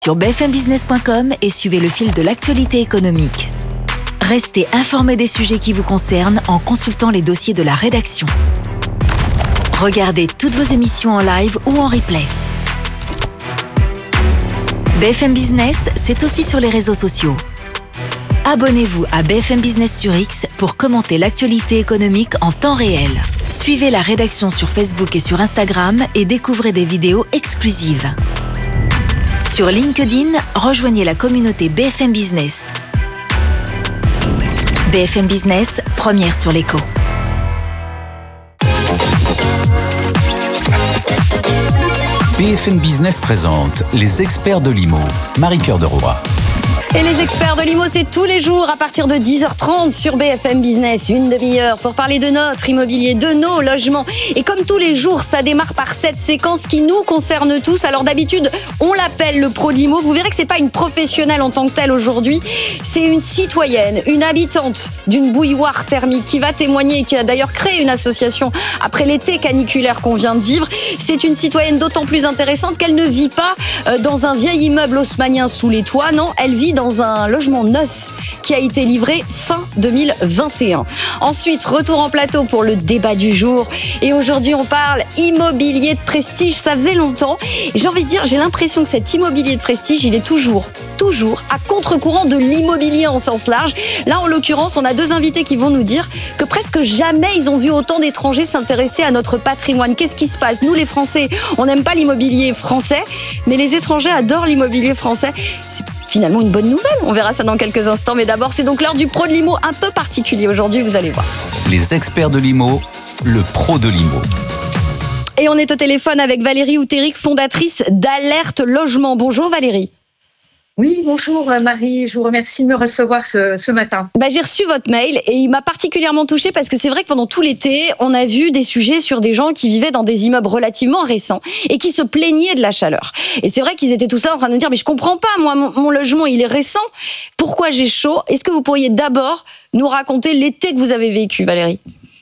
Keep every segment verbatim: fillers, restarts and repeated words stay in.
Sur b f m business point com et suivez le fil de l'actualité économique. Restez informés des sujets qui vous concernent en consultant les dossiers de la rédaction. Regardez toutes vos émissions en live ou en replay. B F M Business, c'est aussi sur les réseaux sociaux. Abonnez-vous à B F M Business sur X pour commenter l'actualité économique en temps réel. Suivez la rédaction sur Facebook et sur Instagram et découvrez des vidéos exclusives. Sur LinkedIn, rejoignez la communauté B F M Business. B F M Business, première sur l'écho. B F M Business présente les experts de l'I M O. Marie-Cœur de Roy. Et les experts de l'I M O, c'est tous les jours à partir de dix heures trente sur B F M Business. Une demi-heure pour parler de notre immobilier, de nos logements. Et comme tous les jours, ça démarre par cette séquence qui nous concerne tous. Alors d'habitude, on l'appelle le pro de l'I M O. Vous verrez que c'est pas une professionnelle en tant que telle aujourd'hui. C'est une citoyenne, une habitante d'une bouilloire thermique qui va témoigner et qui a d'ailleurs créé une association après l'été caniculaire qu'on vient de vivre. C'est une citoyenne d'autant plus intéressante qu'elle ne vit pas dans un vieil immeuble haussmannien sous les toits. Non, elle vit dans dans un logement neuf qui a été livré fin deux mille vingt et un. Ensuite, retour en plateau pour le débat du jour. Et aujourd'hui, on parle immobilier de prestige. Ça faisait longtemps. Et j'ai envie de dire, j'ai l'impression que cet immobilier de prestige, il est toujours, toujours à contre-courant de l'immobilier en sens large. Là, en l'occurrence, on a deux invités qui vont nous dire que presque jamais ils ont vu autant d'étrangers s'intéresser à notre patrimoine. Qu'est-ce qui se passe ? Nous, les Français, on n'aime pas l'immobilier français, mais les étrangers adorent l'immobilier français. C'est finalement une bonne nouvelle. On verra ça dans quelques instants. Mais d'abord, c'est donc l'heure du pro de l'I M O, un peu particulier aujourd'hui, vous allez voir. Les experts de l'I M O, le pro de l'I M O. Et on est au téléphone avec Valérie Outéric, fondatrice d'Alerte Logement. Bonjour Valérie. Oui, bonjour Marie, je vous remercie de me recevoir ce, ce matin. Bah, j'ai reçu votre mail et il m'a particulièrement touchée parce que c'est vrai que pendant tout l'été, on a vu des sujets sur des gens qui vivaient dans des immeubles relativement récents et qui se plaignaient de la chaleur. Et c'est vrai qu'ils étaient tous là en train de nous dire « mais je comprends pas, moi, mon, mon logement, il est récent, pourquoi j'ai chaud ?» Est-ce que vous pourriez d'abord nous raconter l'été que vous avez vécu, Valérie ?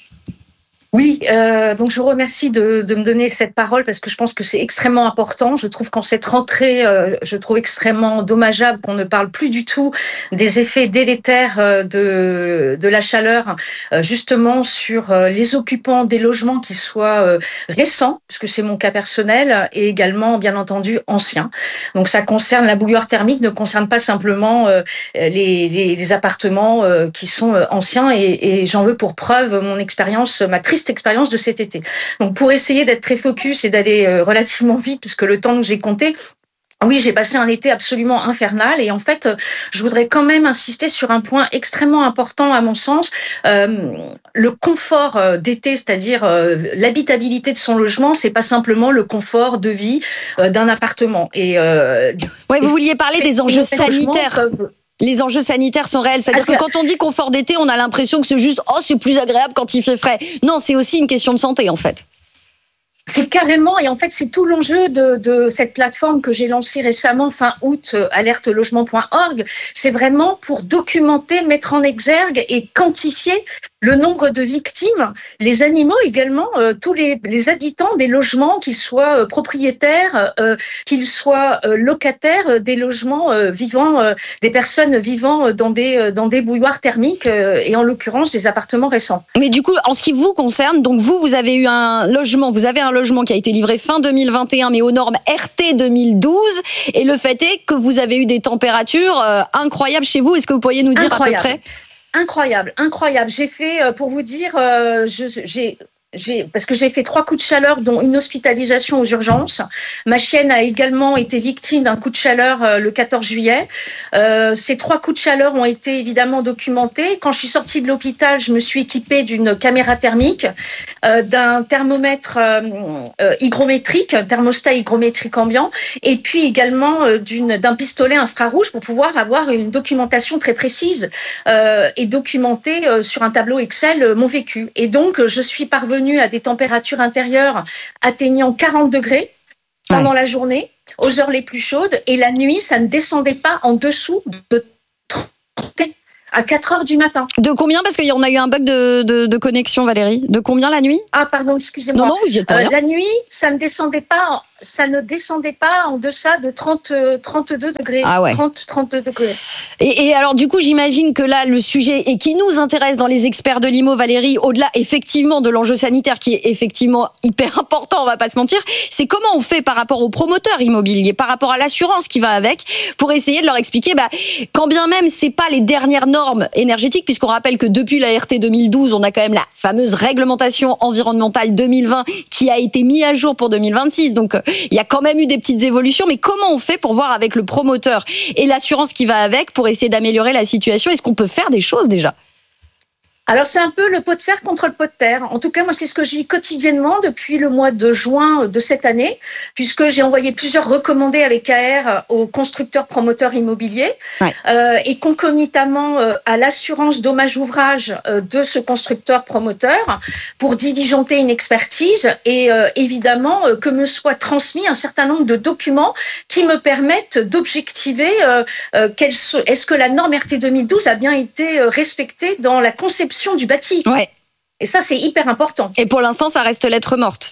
Oui, euh, donc je vous remercie de, de me donner cette parole parce que je pense que c'est extrêmement important. Je trouve qu'en cette rentrée, euh, je trouve extrêmement dommageable qu'on ne parle plus du tout des effets délétères euh, de, de la chaleur, euh, justement sur euh, les occupants des logements qui soient euh, récents, puisque c'est mon cas personnel, et également, bien entendu, anciens. Donc ça concerne la bouilloire thermique, ne concerne pas simplement euh, les, les, les appartements euh, qui sont euh, anciens, et, et j'en veux pour preuve mon expérience, ma triste expérience de cet été. Donc pour essayer d'être très focus et d'aller euh, relativement vite, puisque le temps que j'ai compté, oui, j'ai passé un été absolument infernal et en fait, je voudrais quand même insister sur un point extrêmement important à mon sens, euh, le confort d'été, c'est-à-dire euh, l'habitabilité de son logement, c'est pas simplement le confort de vie euh, d'un appartement. Et euh, ouais, vous vouliez parler des enjeux sanitaires. Peuvent... Les enjeux sanitaires sont réels. C'est-à-dire ah, que quand on dit confort d'été, on a l'impression que c'est juste « oh, c'est plus agréable quand il fait frais ». Non, c'est aussi une question de santé, en fait. C'est carrément, et en fait, c'est tout l'enjeu de, de cette plateforme que j'ai lancée récemment, fin août, alerte logement point org. C'est vraiment pour documenter, mettre en exergue et quantifier le nombre de victimes, les animaux également, euh, tous les, les habitants des logements, qu'ils soient euh, propriétaires, euh, qu'ils soient euh, locataires euh, des logements euh, vivant, euh, des personnes vivant dans des, euh, dans des bouilloires thermiques, euh, et en l'occurrence des appartements récents. Mais du coup, en ce qui vous concerne, donc vous, vous avez eu un logement, vous avez un logement qui a été livré fin deux mille vingt et un, mais aux normes R T deux mille douze, et le fait est que vous avez eu des températures euh, incroyables chez vous. Est-ce que vous pourriez nous dire incroyable. À peu près ? Incroyable, incroyable. J'ai fait, pour vous dire, euh, je, j'ai... J'ai, parce que j'ai fait trois coups de chaleur, dont une hospitalisation aux urgences. Ma chienne a également été victime d'un coup de chaleur euh, le quatorze juillet. Euh, ces trois coups de chaleur ont été évidemment documentés. Quand je suis sortie de l'hôpital, je me suis équipée d'une caméra thermique, euh, d'un thermomètre euh, euh, hygrométrique, un thermostat hygrométrique ambiant, et puis également euh, d'une, d'un pistolet infrarouge pour pouvoir avoir une documentation très précise euh, et documenter euh, sur un tableau Excel euh, mon vécu. Et donc, je suis parvenue à des températures intérieures atteignant quarante degrés pendant ouais. la journée, aux heures les plus chaudes, et la nuit, ça ne descendait pas en dessous de trente à quatre heures du matin. De combien ? Parce qu'on a eu un bug de, de, de connexion, Valérie. De combien la nuit ? Ah, pardon, excusez-moi. Non, non, vous y êtes pas euh, bien. La nuit, ça ne descendait pas ça ne descendait pas en deçà de trente, trente-deux degrés. Ah ouais. trente, trente-deux degrés. Et, et alors, du coup, j'imagine que là, le sujet, et qui nous intéresse dans les experts de l'I M O, Valérie, au-delà effectivement de l'enjeu sanitaire qui est effectivement hyper important, on va pas se mentir, c'est comment on fait par rapport aux promoteurs immobiliers, par rapport à l'assurance qui va avec, pour essayer de leur expliquer, bah, quand bien même c'est pas les dernières normes énergétiques, puisqu'on rappelle que depuis la R T deux mille douze, on a quand même la fameuse réglementation environnementale deux mille vingt qui a été mise à jour pour deux mille vingt-six. Donc, il y a quand même eu des petites évolutions, mais comment on fait pour voir avec le promoteur et l'assurance qui va avec pour essayer d'améliorer la situation? Est-ce qu'on peut faire des choses déjà? Alors, c'est un peu le pot de fer contre le pot de terre. En tout cas, moi, c'est ce que je vis quotidiennement depuis le mois de juin de cette année, puisque j'ai envoyé plusieurs recommandés avec A R aux constructeurs promoteurs immobiliers, ouais. euh, et concomitamment euh, à l'assurance dommage ouvrage euh, de ce constructeur promoteur pour diligenter une expertise et euh, évidemment euh, que me soit transmis un certain nombre de documents qui me permettent d'objectiver euh, euh, quelle, est-ce que la norme R T deux mille douze a bien été euh, respectée dans la conception du bâti. Ouais. Et ça, c'est hyper important. Et pour l'instant, ça reste lettre morte.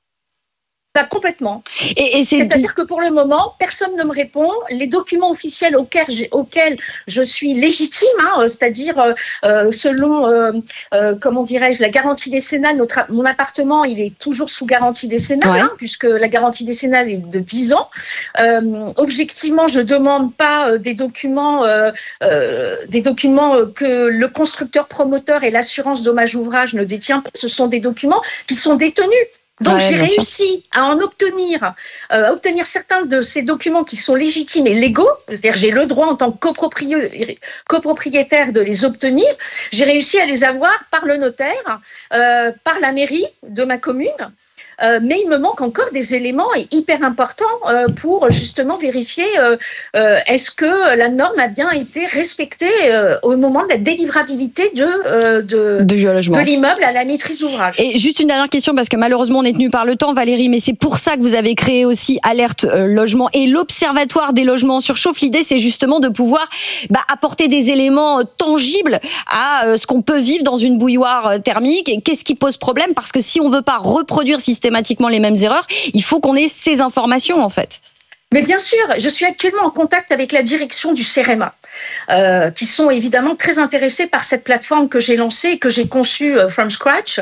Bah, complètement. Et, et c'est... C'est-à-dire que pour le moment, personne ne me répond. Les documents officiels auxquels, auxquels je suis légitime, hein, c'est-à-dire euh, selon, euh, euh, comment dirais-je, la garantie décennale, notre, mon appartement, il est toujours sous garantie décennale, ouais. hein, puisque la garantie décennale est de dix ans. Euh, objectivement, je ne demande pas euh, des documents, euh, euh, des documents euh, que le constructeur promoteur et l'assurance dommage ouvrage ne détient pas. Ce sont des documents qui sont détenus. Donc, ouais, j'ai réussi sûr. à en obtenir, euh, à obtenir certains de ces documents qui sont légitimes et légaux. C'est-à-dire, j'ai le droit en tant que copropriétaire, copropriétaire de les obtenir. J'ai réussi à les avoir par le notaire, euh, par la mairie de ma commune. Euh, mais il me manque encore des éléments hyper importants euh, pour justement vérifier euh, euh, est-ce que la norme a bien été respectée euh, au moment de la délivrabilité de, euh, de, de, de l'immeuble à la maîtrise d'ouvrage. Et juste une dernière question, parce que malheureusement on est tenu par le temps, Valérie, mais c'est pour ça que vous avez créé aussi Alerte euh, Logement et l'Observatoire des logements surchauffe. L'idée, c'est justement de pouvoir bah, apporter des éléments tangibles à euh, ce qu'on peut vivre dans une bouilloire thermique et qu'est-ce qui pose problème, parce que si on veut pas reproduire systématiquement les mêmes erreurs, il faut qu'on ait ces informations en fait. Mais bien sûr, je suis actuellement en contact avec la direction du CEREMA, euh, qui sont évidemment très intéressés par cette plateforme que j'ai lancée, que j'ai conçue euh, from scratch,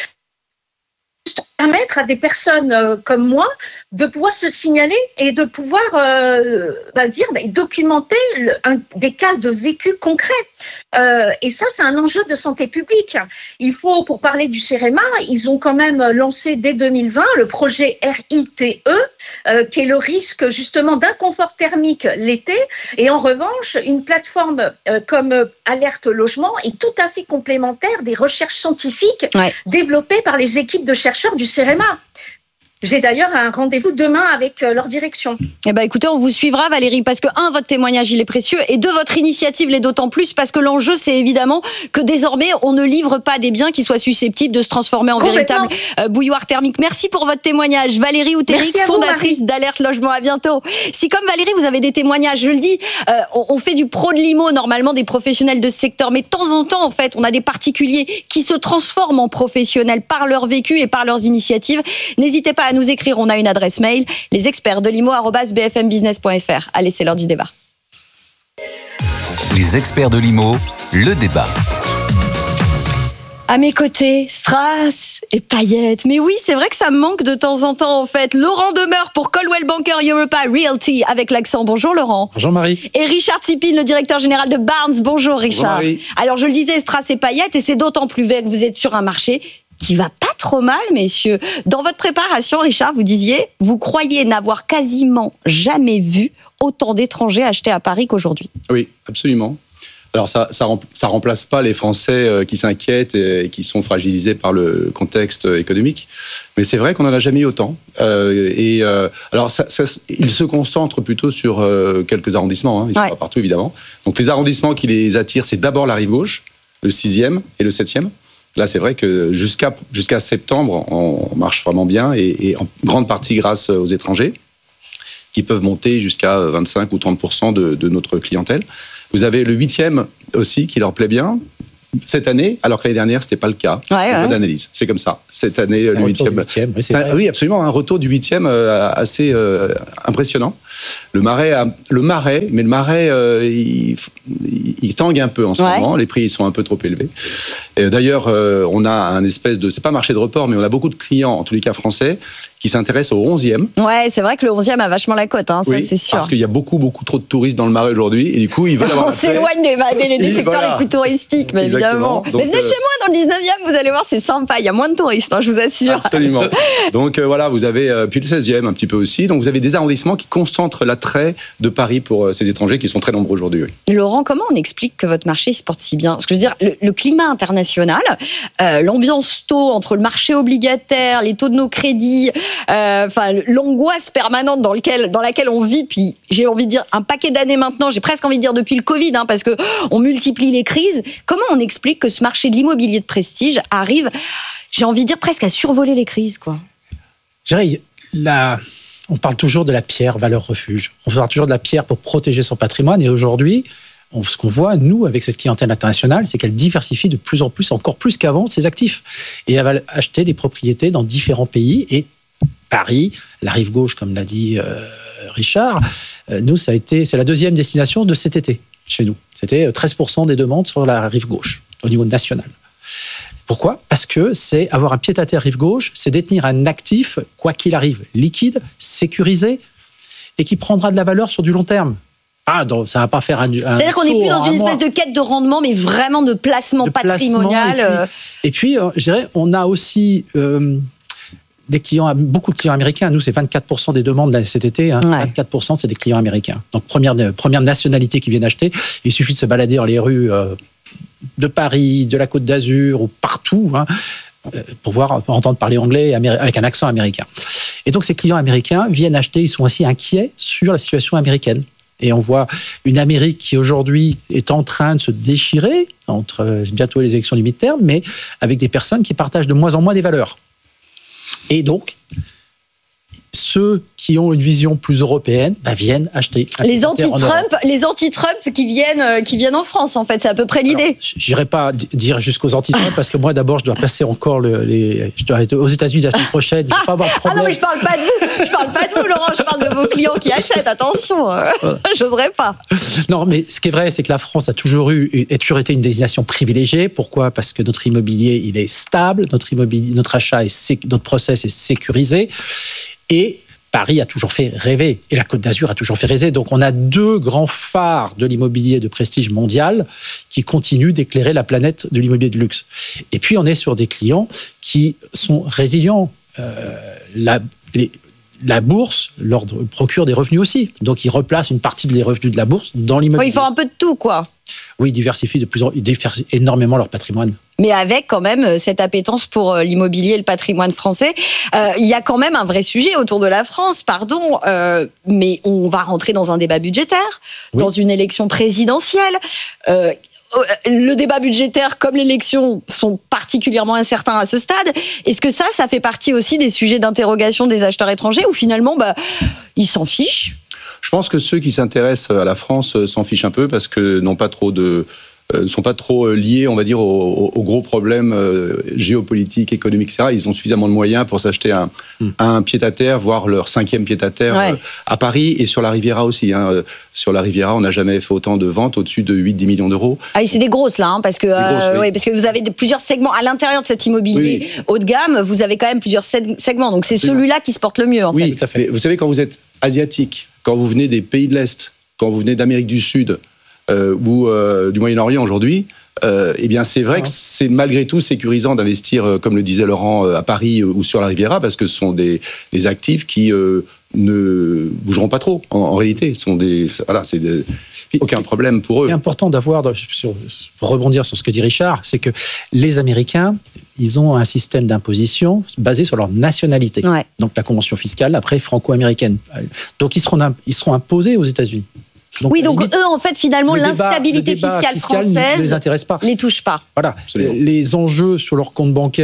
permettre à des personnes euh, comme moi de pouvoir se signaler et de pouvoir euh, bah, dire, bah, documenter le, un, des cas de vécu concrets. Euh, et ça, c'est un enjeu de santé publique. Il faut, pour parler du CEREMA, ils ont quand même lancé dès deux mille vingt le projet R I T E, euh, qui est le risque justement d'inconfort thermique l'été. Et en revanche, une plateforme euh, comme Alerte Logement est tout à fait complémentaire des recherches scientifiques ouais. développées par les équipes de chercheurs du CEREMA. J'ai d'ailleurs un rendez-vous demain avec leur direction. Eh ben, écoutez, on vous suivra, Valérie, parce que, un, votre témoignage, il est précieux, et deux, votre initiative l'est d'autant plus, parce que l'enjeu, c'est évidemment que désormais, on ne livre pas des biens qui soient susceptibles de se transformer en véritable euh, bouilloire thermique. Merci pour votre témoignage. Valérie Outéric, fondatrice vous, d'Alerte Logement. À bientôt. Si, comme Valérie, vous avez des témoignages, je le dis, euh, on, on fait du pro de l'I M O, normalement, des professionnels de ce secteur, mais de temps en temps, en fait, on a des particuliers qui se transforment en professionnels par leur vécu et par leurs initiatives. N'hésitez pas à nous écrire, on a une adresse mail, les experts de l'I M O arobase b f m business point f r. Allez, c'est l'heure du débat. Les experts de l'I M O, le débat. À mes côtés, strass et paillettes. Mais oui, c'est vrai que ça me manque de temps en temps, en fait. Laurent Demeure pour Coldwell Banker Europa Realty avec l'accent. Bonjour Laurent. Bonjour Marie. Et Richard Tsipin, le directeur général de Barnes. Bonjour Richard. Bonjour Marie. Alors je le disais, strass et paillettes, et c'est d'autant plus vrai que vous êtes sur un marché qui va pas trop mal, messieurs. Dans votre préparation, Richard, vous disiez, vous croyez n'avoir quasiment jamais vu autant d'étrangers acheter à Paris qu'aujourd'hui. Oui, absolument. Alors ça, ça, ça remplace pas les Français qui s'inquiètent et qui sont fragilisés par le contexte économique, mais c'est vrai qu'on n'en a jamais eu autant. Euh, et euh, alors, ça, ça, ils se concentrent plutôt sur euh, quelques arrondissements. Hein, ils sont ouais. pas partout évidemment. Donc les arrondissements qui les attirent, c'est d'abord la rive gauche, le sixième et le septième. Là, c'est vrai que jusqu'à, jusqu'à septembre, on marche vraiment bien et, et en grande partie grâce aux étrangers qui peuvent monter jusqu'à vingt-cinq ou trente pour cent de, de notre clientèle. Vous avez le huitième aussi qui leur plaît bien, cette année, alors que l'année dernière, c'était pas le cas. Ouais, ouais. D'analyse. C'est comme ça. Cette année, le huitième. Oui, c'est un, oui, absolument. Un retour du huitième euh, assez euh, impressionnant. Le marais, a, le marais, mais le marais, euh, il, il, il tangue un peu en ce ouais. moment. Les prix sont un peu trop élevés. Et d'ailleurs, euh, on a un espèce de, c'est pas marché de report, mais on a beaucoup de clients, en tous les cas français, qui s'intéressent au onzième. Ouais, c'est vrai que le onzième a vachement la cote, hein, ça oui, c'est sûr. Parce qu'il y a beaucoup, beaucoup trop de touristes dans le marais aujourd'hui, et du coup, ils veulent avoir. On s'éloigne des, des, des secteurs voilà. les plus touristiques, mais Exactement. évidemment. Donc, mais venez euh... chez moi dans le dix-neuvième, vous allez voir, c'est sympa. Il y a moins de touristes, hein, je vous assure. Absolument. Donc euh, voilà, vous avez euh, puis le seizième un petit peu aussi. Donc vous avez des arrondissements qui concentrent l'attrait de Paris pour euh, ces étrangers qui sont très nombreux aujourd'hui. Oui. Laurent, comment on explique que votre marché se porte si bien ? Parce que je veux dire, le, le climat international, euh, l'ambiance taux entre le marché obligataire, les taux de nos crédits, enfin euh, l'angoisse permanente dans, lequel, dans laquelle on vit, puis j'ai envie de dire un paquet d'années maintenant, j'ai presque envie de dire depuis le Covid, hein, parce que on multiplie les crises. Comment on explique que ce marché de l'immobilier de prestige arrive, j'ai envie de dire, presque à survoler les crises, quoi ? Je dirais, la... on parle toujours de la pierre, valeur refuge. On parle toujours de la pierre pour protéger son patrimoine. Et aujourd'hui, on, ce qu'on voit, nous, avec cette clientèle internationale, c'est qu'elle diversifie de plus en plus, encore plus qu'avant, ses actifs. Et elle va acheter des propriétés dans différents pays. Et Paris, la rive gauche, comme l'a dit euh, Richard, euh, nous, ça a été, c'est la deuxième destination de cet été, chez nous. C'était treize pour cent des demandes sur la rive gauche, au niveau national. Pourquoi ? Parce que c'est avoir un pied-à-terre rive gauche, c'est détenir un actif, quoi qu'il arrive, liquide, sécurisé, et qui prendra de la valeur sur du long terme. Ah, donc ça ne va pas faire un, un C'est-à-dire qu'on n'est plus dans une espèce de quête de rendement, mais vraiment de placement de patrimonial. Placement, et puis, et puis je dirais, on a aussi euh, des clients, beaucoup de clients américains. Nous, c'est vingt-quatre pour cent des demandes cet été. Hein, ouais. vingt-quatre pour cent, c'est des clients américains. Donc, première, première nationalité qui viennent acheter. Il suffit de se balader dans les rues euh, de Paris, de la Côte d'Azur, ou partout, hein, pour voir, pour entendre parler anglais avec un accent américain. Et donc, ces clients américains viennent acheter, ils sont aussi inquiets sur la situation américaine. Et on voit une Amérique qui, aujourd'hui, est en train de se déchirer entre bientôt les élections du mid-term, mais avec des personnes qui partagent de moins en moins des valeurs. Et donc, ceux qui ont une vision plus européenne bah, viennent acheter. Les anti-Trump, les anti-Trump qui viennent, euh, qui viennent en France, en fait, c'est à peu près l'idée. Je n'irai pas dire jusqu'aux anti-Trump parce que moi, d'abord, je dois passer encore le, les. Je dois être aux États-Unis la semaine prochaine. Je vais pas avoir de problème. Ah non, mais je parle pas de vous. Je parle pas de vous, Laurent. Je parle de vos clients qui achètent. Attention, euh, voilà. J'oserais pas. Non, mais ce qui est vrai, c'est que la France a toujours eu, a toujours été une destination privilégiée. Pourquoi ? Parce que notre immobilier, il est stable, notre immobilier, notre achat est, notre process est sécurisé. Et Paris a toujours fait rêver et la Côte d'Azur a toujours fait rêver. Donc, on a deux grands phares de l'immobilier de prestige mondial qui continuent d'éclairer la planète de l'immobilier de luxe. Et puis, on est sur des clients qui sont résilients. Euh, la, les, la bourse leur procure des revenus aussi. Donc, ils replacent une partie des revenus de la bourse dans l'immobilier. Oui, ils font un peu de tout, quoi. Oui, ils diversifient de plus en, ils diversifient énormément leur patrimoine. Mais avec quand même cette appétence pour l'immobilier et le patrimoine français. Euh, il y a quand même un vrai sujet autour de la France, pardon, euh, mais on va rentrer dans un débat budgétaire, oui. dans une élection présidentielle. Euh, le débat budgétaire comme l'élection sont particulièrement incertains à ce stade. Est-ce que ça, ça fait partie aussi des sujets d'interrogation des acheteurs étrangers ou finalement, bah, ils s'en fichent ? Je pense que ceux qui s'intéressent à la France s'en fichent un peu parce que n'ont pas trop de ne sont pas trop liés, on va dire, aux, aux gros problèmes géopolitiques, économiques, et cetera. Ils ont suffisamment de moyens pour s'acheter un, mm. un pied-à-terre, voire leur cinquième pied-à-terre ouais. à Paris et sur la Riviera aussi. Hein. Sur la Riviera, on n'a jamais fait autant de ventes au-dessus de huit à dix millions d'euros. Ah, et c'est des grosses, là, hein, parce, que, grosses, euh, oui. ouais, parce que vous avez plusieurs segments. À l'intérieur de cet immobilier oui, oui. haut de gamme, vous avez quand même plusieurs segments. Donc, c'est Absolument. celui-là qui se porte le mieux, en oui, fait. Tout à fait. Mais vous savez, quand vous êtes asiatique, quand vous venez des pays de l'Est, quand vous venez d'Amérique du Sud euh, ou euh, du Moyen-Orient aujourd'hui, euh, eh bien c'est vrai ah. que c'est malgré tout sécurisant d'investir, euh, comme le disait Laurent, euh, à Paris euh, ou sur la Riviera, parce que ce sont des, des actifs qui euh, ne bougeront pas trop. En, en réalité, ce sont des, voilà, c'est des, aucun problème pour eux. Ce qui est important d'avoir, sur, pour rebondir sur ce que dit Richard, c'est que les Américains, ils ont un système d'imposition basé sur leur nationalité. Ouais. Donc la convention fiscale, après, franco-américaine. Donc ils seront, ils seront imposés aux États-Unis. Donc, oui, donc limite, eux, en fait, finalement, l'instabilité débat, fiscale fiscal française ne les intéresse pas. Les touche pas. Voilà. Absolument. Les enjeux sur leur compte bancaire,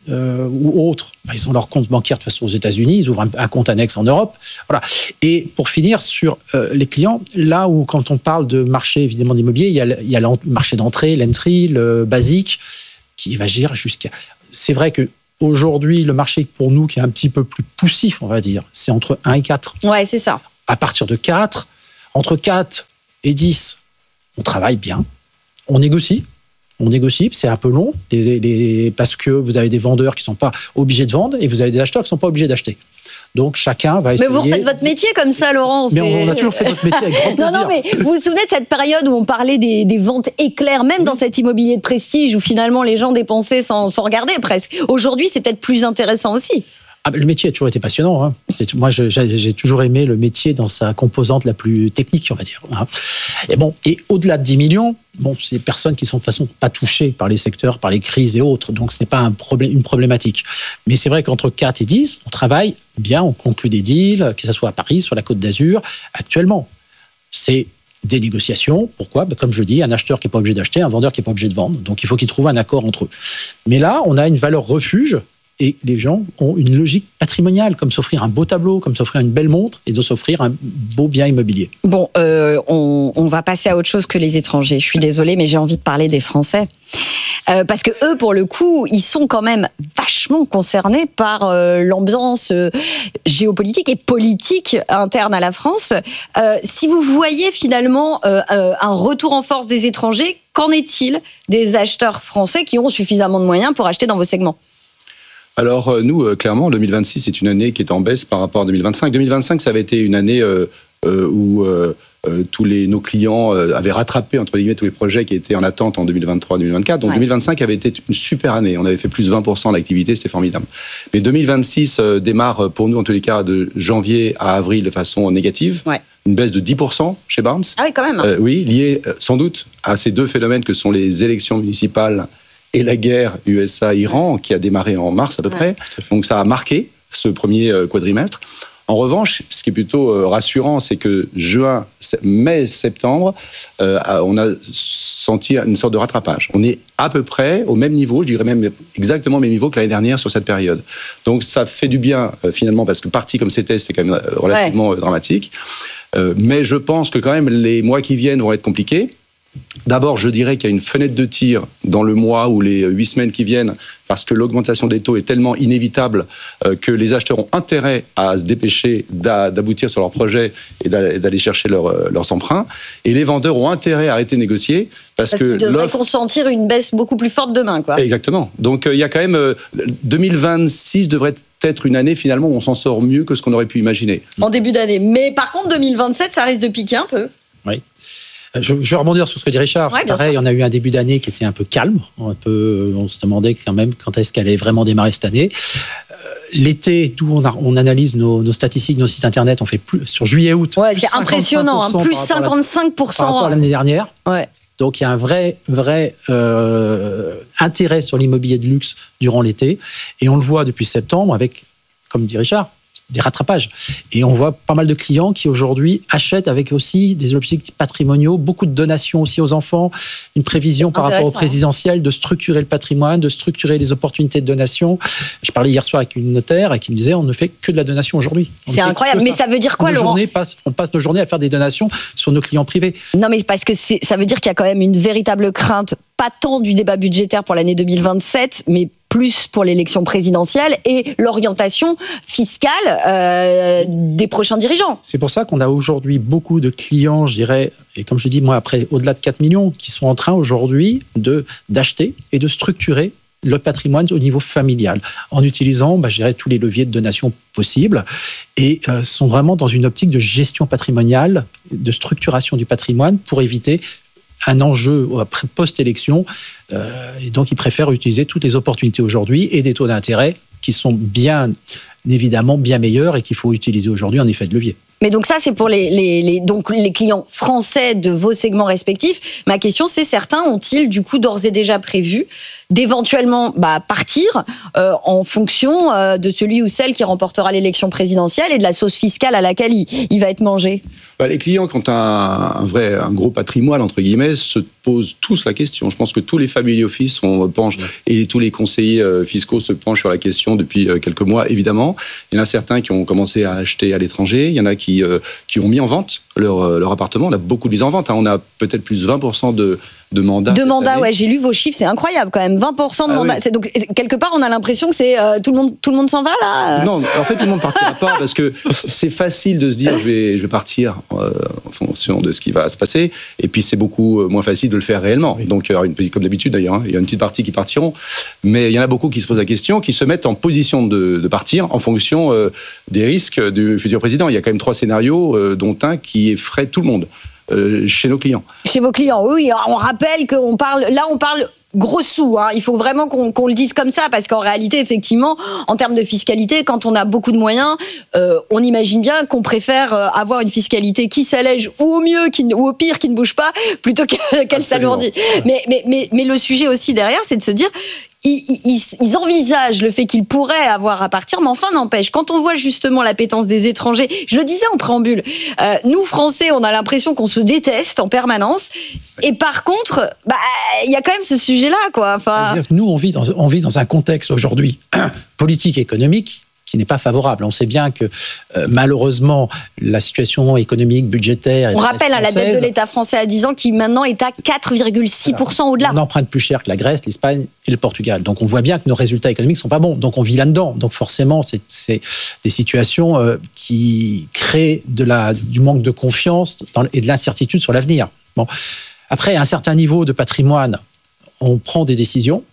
euh, ou autres, bah, ils ont leur compte bancaire de toute façon aux États-Unis, ils ouvrent un, un compte annexe en Europe. Voilà. Et pour finir sur euh, les clients, là où quand on parle de marché évidemment d'immobilier, il y a le, il y a le marché d'entrée, l'entry, le basique, qui va gérer jusqu'à. C'est vrai que aujourd'hui, le marché pour nous qui est un petit peu plus poussif, on va dire, c'est entre un et quatre. Ouais, c'est ça. À partir de quatre, entre quatre et dix, on travaille bien, on négocie. On négocie, c'est un peu long, les, les, parce que vous avez des vendeurs qui ne sont pas obligés de vendre et vous avez des acheteurs qui ne sont pas obligés d'acheter. Donc chacun va essayer. Mais vous refaites votre métier comme ça, Laurent. Mais on, on a toujours fait notre métier avec grand plaisir. Non, non, mais vous vous souvenez de cette période où on parlait des, des ventes éclairs, même dans cet immobilier de prestige où finalement les gens dépensaient sans, sans regarder presque. Aujourd'hui, c'est peut-être plus intéressant aussi. Ah, le métier a toujours été passionnant. Hein. C'est, moi, je, j'ai, j'ai toujours aimé le métier dans sa composante la plus technique, on va dire. Hein. Et bon, et au-delà de dix millions, bon, c'est des personnes qui sont de toute façon pas touchées par les secteurs, par les crises et autres. Donc, ce n'est pas un problème, une problématique. Mais c'est vrai qu'entre quatre et dix, on travaille bien, on conclut des deals, que ce soit à Paris, sur la Côte d'Azur. Actuellement, c'est des négociations. Pourquoi ? Ben, comme je dis, un acheteur qui n'est pas obligé d'acheter, un vendeur qui n'est pas obligé de vendre. Donc, il faut qu'ils trouvent un accord entre eux. Mais là, on a une valeur refuge. Et les gens ont une logique patrimoniale, comme s'offrir un beau tableau, comme s'offrir une belle montre et de s'offrir un beau bien immobilier. Bon, euh, on, on va passer à autre chose que les étrangers. Je suis désolée, mais j'ai envie de parler des Français. Euh, parce que eux, pour le coup, ils sont quand même vachement concernés par euh, l'ambiance euh, géopolitique et politique interne à la France. Euh, si vous voyez finalement euh, euh, un retour en force des étrangers, qu'en est-il des acheteurs français qui ont suffisamment de moyens pour acheter dans vos segments ? Alors nous, clairement, deux mille vingt-six, c'est une année qui est en baisse par rapport à deux mille vingt-cinq. deux mille vingt-cinq, ça avait été une année euh, euh, où euh, euh, tous les, nos clients euh, avaient rattrapé, entre guillemets, tous les projets qui étaient en attente en deux mille vingt-trois deux mille vingt-quatre. Donc ouais. deux mille vingt-cinq avait été une super année. On avait fait plus de vingt pour cent d'activité, c'était formidable. Mais deux mille vingt-six euh, démarre, pour nous, en tous les cas, de janvier à avril de façon négative. Ouais. Une baisse de dix pour cent chez Barnes. Ah oui, quand même. Hein. Euh, oui, liée euh, sans doute à ces deux phénomènes que sont les élections municipales et la guerre U S A-Iran qui a démarré en mars à peu près. Ouais. Donc ça a marqué ce premier quadrimestre. En revanche, ce qui est plutôt rassurant, c'est que juin, mai, septembre, euh, on a senti une sorte de rattrapage. On est à peu près au même niveau, je dirais même exactement au même niveau que l'année dernière sur cette période. Donc ça fait du bien euh, finalement, parce que parti comme c'était, c'était quand même relativement ouais. dramatique. Euh, mais je pense que quand même les mois qui viennent vont être compliqués. D'abord, je dirais qu'il y a une fenêtre de tir dans le mois ou les huit semaines qui viennent, parce que l'augmentation des taux est tellement inévitable euh, que les acheteurs ont intérêt à se dépêcher d'aboutir sur leur projet et d'aller chercher leur, leurs emprunts. Et les vendeurs ont intérêt à arrêter de négocier. Parce, parce que qu'ils devraient consentir une baisse beaucoup plus forte demain, quoi. Exactement. Donc euh, il y a quand même... Euh, deux mille vingt-six devrait être une année, finalement, où on s'en sort mieux que ce qu'on aurait pu imaginer. En début d'année. Mais par contre, deux mille vingt-sept, ça risque de piquer un peu. Oui. Je, je vais rebondir sur ce que dit Richard. Ouais, pareil, on a eu un début d'année qui était un peu calme. Un peu, on se demandait quand même quand est-ce qu'elle allait vraiment démarrer cette année. Euh, l'été, d'où on, a, on analyse nos, nos statistiques, nos sites internet, on fait plus sur juillet-août. Ouais, c'est impressionnant, hein, plus cinquante-cinq pour cent par rapport à l'année dernière. Ouais. Donc il y a un vrai, vrai euh, intérêt sur l'immobilier de luxe durant l'été. Et on le voit depuis septembre avec, comme dit Richard, des rattrapages. Et on voit pas mal de clients qui aujourd'hui achètent avec aussi des objectifs patrimoniaux, beaucoup de donations aussi aux enfants, une prévision par rapport au présidentiel de structurer le patrimoine, de structurer les opportunités de donation. Je parlais hier soir avec une notaire qui me disait on ne fait que de la donation aujourd'hui. C'est incroyable, mais ça veut dire quoi, nos Laurent ? passe, On passe nos journées à faire des donations sur nos clients privés. Non, mais parce que c'est, ça veut dire qu'il y a quand même une véritable crainte, pas tant du débat budgétaire pour l'année deux mille vingt-sept, mais plus pour l'élection présidentielle et l'orientation fiscale euh, des prochains dirigeants. C'est pour ça qu'on a aujourd'hui beaucoup de clients, je dirais, et comme je dis, moi, après, au-delà de quatre millions, qui sont en train aujourd'hui de, d'acheter et de structurer le patrimoine au niveau familial, en utilisant, bah, je dirais, tous les leviers de donation possibles, et euh, sont vraiment dans une optique de gestion patrimoniale, de structuration du patrimoine pour éviter un enjeu post-élection, euh, et donc ils préfèrent utiliser toutes les opportunités aujourd'hui et des taux d'intérêt qui sont bien évidemment bien meilleurs et qu'il faut utiliser aujourd'hui en effet de levier. Mais donc ça, c'est pour les, les, les, donc les clients français de vos segments respectifs. Ma question, c'est certains ont-ils du coup d'ores et déjà prévu d'éventuellement bah, partir euh, en fonction euh, de celui ou celle qui remportera l'élection présidentielle et de la sauce fiscale à laquelle il, il va être mangé? Bah, les clients qui ont un, un vrai, un gros patrimoine, entre guillemets, se posent tous la question. Je pense que tous les family office on penche, et tous les conseillers fiscaux se penchent sur la question depuis quelques mois, évidemment. Il y en a certains qui ont commencé à acheter à l'étranger, il y en a qui, euh, qui ont mis en vente leur, leur appartement. On a beaucoup de mises en vente, hein. On a peut-être plus de vingt pour cent de de mandats. De mandats, ouais, j'ai lu vos chiffres, c'est incroyable quand même, vingt pour cent de ah mandats. Oui. C'est donc quelque part, on a l'impression que c'est euh, tout le monde, tout le monde s'en va là. Non, en fait, tout le monde partira pas parce que c'est facile de se dire je vais, je vais partir euh, en fonction de ce qui va se passer, et puis c'est beaucoup moins facile de le faire réellement. Oui. Donc, il y aura une, comme d'habitude d'ailleurs, hein, il y a une petite partie qui partiront, mais il y en a beaucoup qui se posent la question, qui se mettent en position de, de partir en fonction euh, des risques du futur président. Il y a quand même trois scénarios, euh, dont un qui effraie tout le monde. Euh, chez nos clients. Chez vos clients, oui. On rappelle qu'on parle, là on parle gros sous. Hein. Il faut vraiment qu'on, qu'on le dise comme ça, parce qu'en réalité, effectivement, en termes de fiscalité, quand on a beaucoup de moyens, euh, on imagine bien qu'on préfère avoir une fiscalité qui s'allège, ou au mieux, qui, ou au pire, qui ne bouge pas, plutôt qu'elle s'alourdit. Mais, mais, mais, mais le sujet aussi derrière, c'est de se dire... Ils, ils, ils envisagent le fait qu'ils pourraient avoir à partir, mais enfin n'empêche, quand on voit justement l'appétence des étrangers, je le disais en préambule, euh, nous Français, on a l'impression qu'on se déteste en permanence, et par contre, bah, il y a quand même ce sujet-là, quoi. Enfin... Nous, on vit dans, on vit dans un contexte aujourd'hui politique et économique qui n'est pas favorable. On sait bien que euh, malheureusement la situation économique, budgétaire... On rappelle à la dette de l'État français à dix ans qui maintenant est à quatre virgule six pour cent au-delà. On emprunte plus cher que la Grèce, l'Espagne et le Portugal. Donc on voit bien que nos résultats économiques ne sont pas bons. Donc on vit là-dedans. Donc forcément, c'est, c'est des situations euh, qui créent de la, du manque de confiance dans, et de l'incertitude sur l'avenir. Bon. Après, à un certain niveau de patrimoine, on prend des décisions.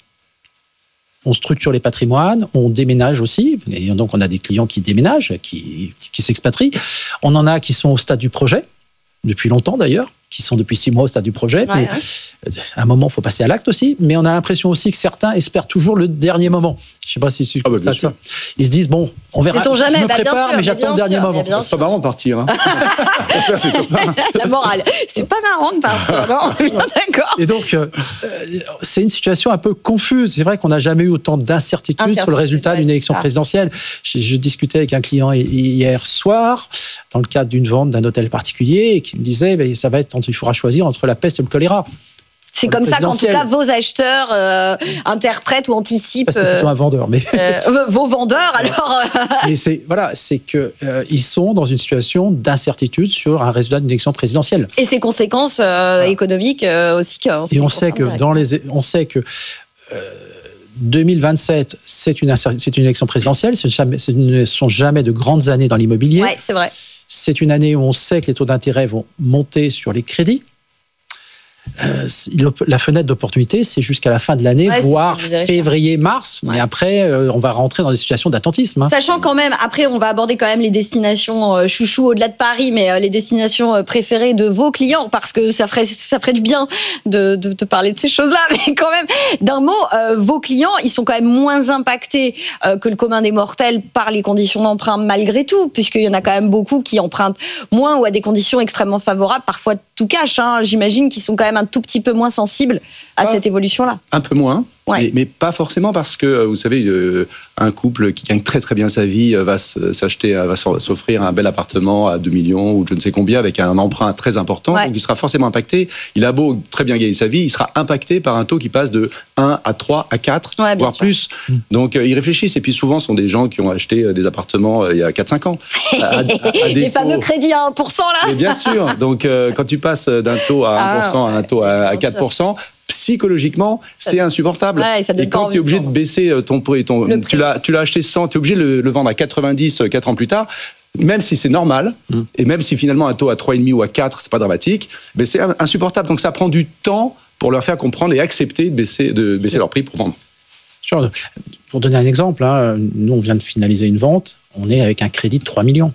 On structure les patrimoines, on déménage aussi, et donc on a des clients qui déménagent, qui, qui s'expatrient. On en a qui sont au stade du projet, depuis longtemps d'ailleurs, qui sont depuis six mois au stade du projet. Ouais, mais ouais. À un moment, il faut passer à l'acte aussi, mais on a l'impression aussi que certains espèrent toujours le dernier moment. Je ne sais pas si c'est ah bah, ça, ça. Ils se disent, bon, on verra, je jamais. me bah, prépare, sûr, mais j'attends le dernier sûr, moment. C'est pas marrant de partir. Hein. La morale, c'est pas marrant de partir, non, on est bien d'accord. Et donc, euh, c'est une situation un peu confuse. C'est vrai qu'on n'a jamais eu autant d'incertitudes Incertitude, sur le résultat ouais, d'une élection ça. présidentielle. Je, je discutais avec un client hier soir, dans le cadre d'une vente d'un hôtel particulier, et qui me disait, bah, ça va être, il faudra choisir entre la peste et le choléra. C'est comme ça qu'en tout cas vos acheteurs euh, interprètent ou anticipent. C'est plutôt un vendeur, mais euh, vos vendeurs alors. Et c'est voilà, c'est que euh, ils sont dans une situation d'incertitude sur un résultat d'une élection présidentielle. Et ses conséquences euh, voilà. économiques euh, aussi. Et on sait que dans les, on sait que euh, deux mille vingt-sept, c'est une c'est une élection présidentielle. Ce ne sont jamais de grandes années dans l'immobilier. Ouais, c'est vrai. C'est une année où on sait que les taux d'intérêt vont monter sur les crédits. Euh, la fenêtre d'opportunité, c'est jusqu'à la fin de l'année, ouais, voire février-mars. Ouais. Mais après, euh, on va rentrer dans des situations d'attentisme. Hein. Sachant quand même, après, on va aborder quand même les destinations euh, chouchou au-delà de Paris, mais euh, les destinations euh, préférées de vos clients, parce que ça ferait, ça ferait du bien de, de, de parler de ces choses-là. Mais quand même, d'un mot, euh, vos clients, ils sont quand même moins impactés euh, que le commun des mortels par les conditions d'emprunt malgré tout, puisqu'il y en a quand même beaucoup qui empruntent moins ou à des conditions extrêmement favorables, parfois tout cash. Hein. J'imagine qu'ils sont quand même un tout petit peu moins sensible à ah, cette évolution-là. Un peu moins, ouais. mais, mais pas forcément parce que, vous savez, euh, un couple qui gagne très très bien sa vie va s'acheter, va s'offrir un bel appartement à deux millions ou je ne sais combien avec un emprunt très important, ouais. donc il sera forcément impacté. Il a beau très bien gagner sa vie, il sera impacté par un taux qui passe de un à trois à quatre, ouais, voire sûr. plus. Donc euh, ils réfléchissent, et puis souvent ce sont des gens qui ont acheté des appartements euh, il y a quatre cinq ans. À, à, à les défaut... fameux crédits à un pour cent là. Mais bien sûr, donc euh, quand tu passes d'un taux à un pour cent ah, à un taux à, à quatre pour cent, psychologiquement, ça, c'est insupportable. Ouais, ça et quand tu es obligé de baisser ton prix, ton, prix. tu l'as, tu l'as acheté cent, tu es obligé de le, le vendre à quatre-vingt-dix quatre ans plus tard, même si c'est normal, mmh. et même si finalement un taux à trois virgule cinq ou à quatre, c'est pas dramatique, mais c'est insupportable. Donc ça prend du temps pour leur faire comprendre et accepter de baisser, de baisser leur prix pour vendre. Sure. Pour donner un exemple, hein, nous on vient de finaliser une vente, on est avec un crédit de trois millions.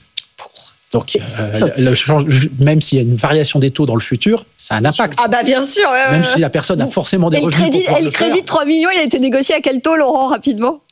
Donc, euh, ça... le, le, même s'il y a une variation des taux dans le futur, ça a un impact. Ah bah bien sûr. Ouais, même ouais. si la personne a forcément des et revenus. Le crédit, pour et le crédit de trois millions, il a été négocié à quel taux, Laurent, rapidement ?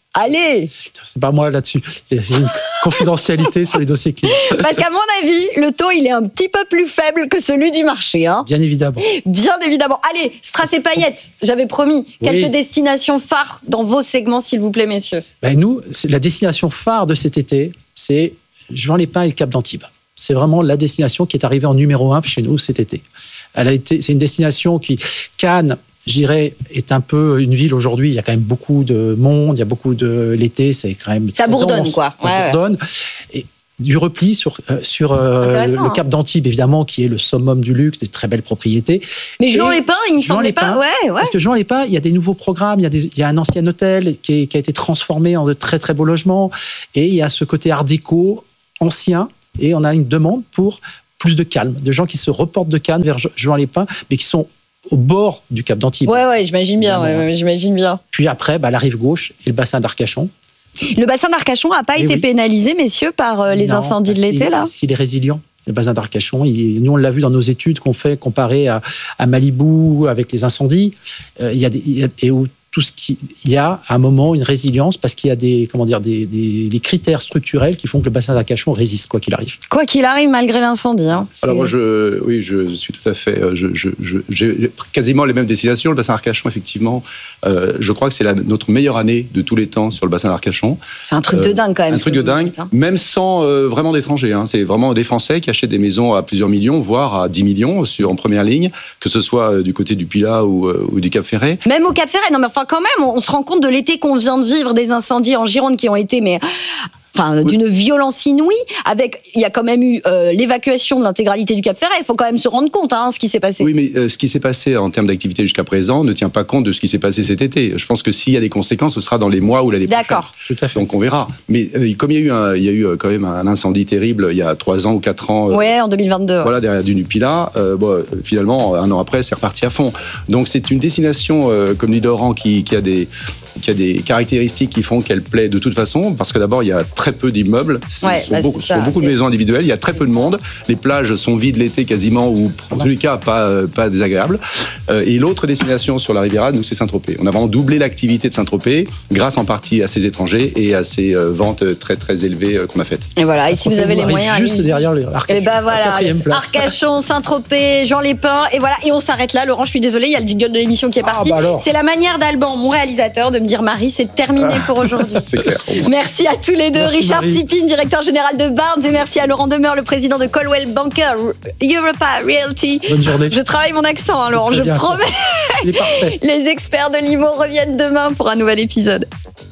Allez! C'est pas moi là-dessus. J'ai une confidentialité sur les dossiers clients. Parce qu'à mon avis, le taux, il est un petit peu plus faible que celui du marché. Hein. Bien évidemment. Bien évidemment. Allez, Strass et paillettes, j'avais promis. Quelques oui. destinations phares dans vos segments, s'il vous plaît, messieurs. Ben nous, c'est la destination phare de cet été, c'est Juan-les-Pins et le Cap d'Antibes. C'est vraiment la destination qui est arrivée en numéro un chez nous cet été. Elle a été, c'est une destination qui, Cannes, je dirais, est un peu une ville aujourd'hui. Il y a quand même beaucoup de monde, il y a beaucoup de l'été, c'est quand même ça bourdonne dense, quoi. Ça ouais, bourdonne. Ouais. Et du repli sur euh, sur euh, le, le Cap hein. d'Antibes évidemment, qui est le summum du luxe, des très belles propriétés. Mais Juan-les-Pins, il me semblait pas. Ouais, ouais. Parce que Juan-les-Pins, il y a des nouveaux programmes, il y a, des, il y a un ancien hôtel qui, est, qui a été transformé en de très très beaux logements, et il y a ce côté art déco ancien, et on a une demande pour plus de calme, de gens qui se reportent de Cannes vers Juan-les-Pins, mais qui sont au bord du Cap d'Antibes. Ouais, ouais, j'imagine bien, ouais, ouais, j'imagine bien. Puis après, bah, la rive gauche et le bassin d'Arcachon. Le bassin d'Arcachon n'a pas et été oui. pénalisé, messieurs, par euh, les non, incendies de l'été, là? Parce qu'il est résilient. Le bassin d'Arcachon, il, nous on l'a vu dans nos études qu'on fait comparé à, à Malibu avec les incendies. Euh, il y a des, il y a, et où tout ce qui, il y a à un moment une résilience parce qu'il y a des, comment dire, des, des, des critères structurels qui font que le bassin d'Arcachon résiste quoi qu'il arrive. Quoi qu'il arrive malgré l'incendie. Hein, Alors moi, je, oui, je suis tout à fait. Je, je, je, j'ai quasiment les mêmes destinations. Le bassin d'Arcachon, effectivement, euh, je crois que c'est la, notre meilleure année de tous les temps sur le bassin d'Arcachon. C'est un truc euh, de dingue quand même. Un truc de dingue, dites, hein. Même sans euh, vraiment d'étrangers. Hein. C'est vraiment des Français qui achètent des maisons à plusieurs millions, voire à dix millions sur, en première ligne, que ce soit euh, du côté du Pilat ou, euh, ou du Cap Ferret. Même au Cap Ferret, non mais enfin quand même, on, on se rend compte de l'été qu'on vient de vivre, des incendies en Gironde qui ont été mais enfin, d'une violence inouïe. Avec, il y a quand même eu euh, l'évacuation de l'intégralité du Cap Ferret. Il faut quand même se rendre compte, hein, ce qui s'est passé. Oui, mais euh, ce qui s'est passé en termes d'activité jusqu'à présent ne tient pas compte de ce qui s'est passé cet été. Je pense que s'il y a des conséquences, ce sera dans les mois ou l'année prochaine. D'accord. Tout à fait. Donc on verra. Mais euh, comme il y a eu, un, il y a eu quand même un incendie terrible il y a trois ans ou quatre ans. Euh, ouais, en deux mille vingt-deux. Voilà, derrière du Nupila. Euh, bon, finalement, un an après, c'est reparti à fond. Donc c'est une destination, euh, comme dit Laurent, qui, qui a des qui a des caractéristiques qui font qu'elle plaît de toute façon, parce que d'abord, il y a très peu d'immeubles, ce ouais, sont, bah beaucoup, ça, sont beaucoup de maisons individuelles, il y a très peu de monde, les plages sont vides l'été quasiment, ou en tous les cas, pas, pas désagréables. Et l'autre destination sur la Riviera, nous, c'est Saint-Tropez. On a vraiment doublé l'activité de Saint-Tropez, grâce en partie à ces étrangers et à ces ventes très, très élevées qu'on a faites. Et voilà, et si vous avez les moyens... Juste allez... derrière le Arcachon. Et ben voilà, Arcachon, Saint-Tropez, Juan-les-Pins, et voilà, et on s'arrête là. Laurent, je suis désolée, il y a le jingle de l'émission qui est parti. Ah, bah c'est la manière d'Alban, mon réalisateur, de me dire Marie, c'est terminé pour aujourd'hui. C'est clair. Merci à tous les deux. Merci Richard Marie. Tsipin, directeur général de Barnes, et merci à Laurent Demeure, le président de Coldwell Banker Europa Realty. Bonne journée. Je travaille mon accent, hein, Laurent, je bien, promets. Il est parfait. Les experts de l'I M O reviennent demain pour un nouvel épisode.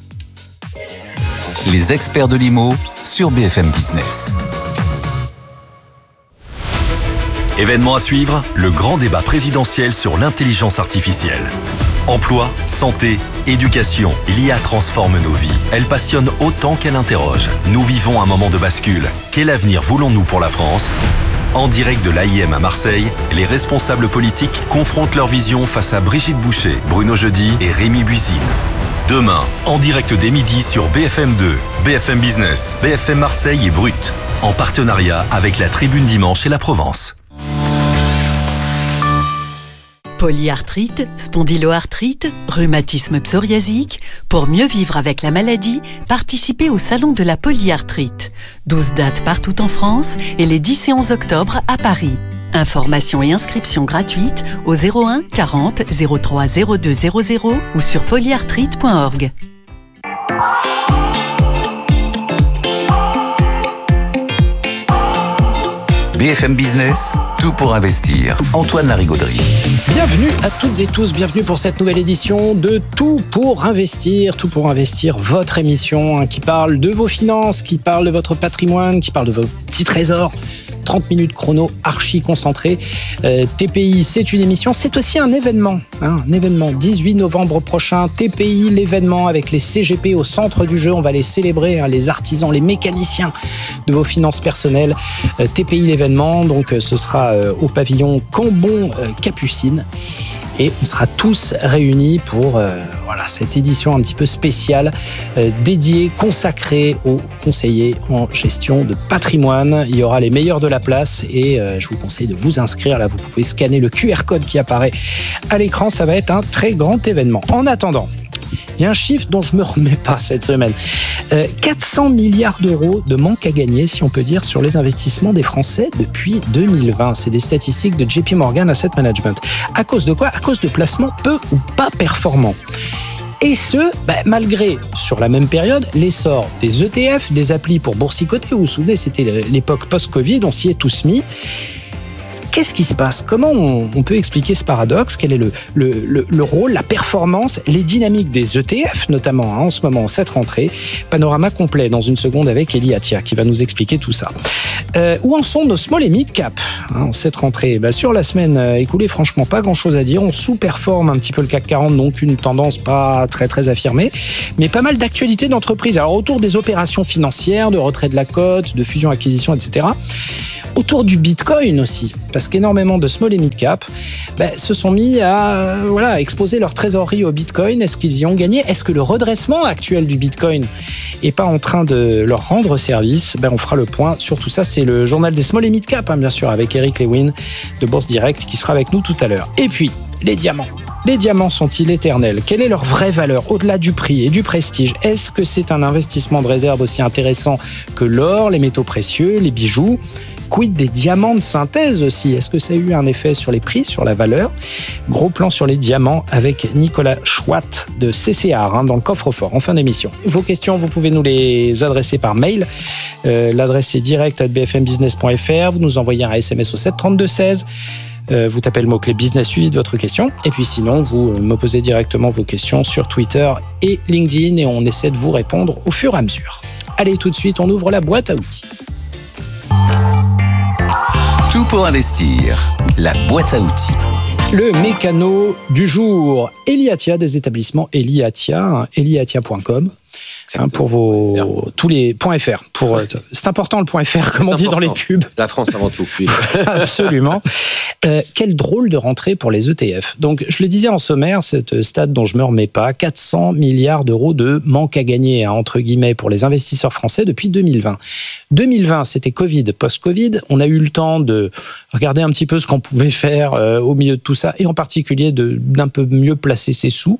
Les experts de l'I M O sur B F M Business. Événement à suivre, le grand débat présidentiel sur l'intelligence artificielle. Emploi, santé, éducation, l'I A transforme nos vies. Elle passionne autant qu'elle interroge. Nous vivons un moment de bascule. Quel avenir voulons-nous pour la France ? En direct de l'A I M à Marseille, les responsables politiques confrontent leur vision face à Brigitte Boucher, Bruno Jeudi et Rémi Buisine. Demain, en direct dès midi sur B F M deux, B F M Business, B F M Marseille et Brut, en partenariat avec la Tribune Dimanche et la Provence. Polyarthrite, spondyloarthrite, rhumatisme psoriasique. Pour mieux vivre avec la maladie, participez au Salon de la Polyarthrite. douze dates partout en France et les dix et onze octobre à Paris. Information et inscription gratuite au zéro un quarante zéro trois zéro deux zéro zéro ou sur polyarthrite point org. B F M Business, tout pour investir. Antoine Larigauderie. Bienvenue à toutes et tous, bienvenue pour cette nouvelle édition de Tout pour investir. Tout pour investir, votre émission hein, qui parle de vos finances, qui parle de votre patrimoine, qui parle de vos petits trésors. trente minutes chrono archi concentré. Euh, T P I, c'est une émission, c'est aussi un événement. Hein, un événement, dix-huit novembre prochain. T P I, l'événement avec les C G P au centre du jeu. On va les célébrer, hein, les artisans, les mécaniciens de vos finances personnelles. Euh, T P I, l'événement, donc euh, ce sera euh, au pavillon Cambon-Capucine. Euh, Et on sera tous réunis pour euh, voilà, cette édition un petit peu spéciale euh, dédiée, consacrée aux conseillers en gestion de patrimoine. Il y aura les meilleurs de la place et euh, je vous conseille de vous inscrire. Là, vous pouvez scanner le Q R code qui apparaît à l'écran. Ça va être un très grand événement. En attendant, Il y a un chiffre dont je ne me remets pas cette semaine. Euh, quatre cents milliards d'euros de manque à gagner, si on peut dire, sur les investissements des Français depuis deux mille vingt. C'est des statistiques de J P Morgan Asset Management. À cause de quoi ? À cause de placements peu ou pas performants. Et ce, bah, malgré, sur la même période, l'essor des E T F, des applis pour boursicoter. Vous vous souvenez, c'était l'époque post-Covid, on s'y est tous mis. Qu'est-ce qui se passe ? Comment on, on peut expliquer ce paradoxe ? Quel est le, le, le, le rôle, la performance, les dynamiques des E T F, notamment hein, en ce moment, cette rentrée ? Panorama complet dans une seconde avec Elie Attia qui va nous expliquer tout ça. Euh, où en sont nos small et mid cap hein, cette rentrée ? Bah, sur la semaine euh, écoulée, franchement, pas grand-chose à dire. On sous-performe un petit peu le C A C quarante, donc une tendance pas très très affirmée, mais pas mal d'actualités d'entreprise. Alors autour des opérations financières, de retrait de la cote, de fusion-acquisition, et cetera. Autour du Bitcoin aussi, parce qu'énormément de small et mid cap bah, se sont mis à euh, voilà, exposer leur trésorerie au Bitcoin. Est-ce qu'ils y ont gagné ? Est-ce que le redressement actuel du Bitcoin n'est pas en train de leur rendre service ? bah, On fera le point sur tout ça. C'est le journal des small et mid cap, hein, bien sûr, avec Eric Lewin de Bourse Direct qui sera avec nous tout à l'heure. Et puis, les diamants. Les diamants sont-ils éternels ? Quelle est leur vraie valeur au-delà du prix et du prestige ? Est-ce que c'est un investissement de réserve aussi intéressant que l'or, les métaux précieux, les bijoux ? Quid des diamants de synthèse aussi ? Est-ce que ça a eu un effet sur les prix, sur la valeur ? Gros plan sur les diamants avec Nicolas Chouat de C C R hein, dans le coffre-fort en fin d'émission. Vos questions, vous pouvez nous les adresser par mail. Euh, l'adresse est direct arobase b f m business point f r. Vous nous envoyez un S M S au sept trente-deux seize. Euh, vous tapez le mot-clé business suivi de votre question. Et puis sinon, vous euh, me posez directement vos questions sur Twitter et LinkedIn et on essaie de vous répondre au fur et à mesure. Allez, tout de suite, on ouvre la boîte à outils. Tout pour investir, la boîte à outils. Le mécano du jour, Elie Attia des établissements Elie Attia, elie attia point com. Hein, pour vos tous les .fr pour ouais. C'est important le .fr comme on dit dans les pubs. La France avant tout. Oui. Absolument. Euh, quel drôle de rentrée pour les E T F. Donc je le disais en sommaire, cette stat dont je me remets pas, quatre cents milliards d'euros de manque à gagner hein, entre guillemets pour les investisseurs français depuis deux mille vingt. deux mille vingt, c'était Covid, post-Covid. On a eu le temps de regarder un petit peu ce qu'on pouvait faire euh, au milieu de tout ça et en particulier de d'un peu mieux placer ses sous.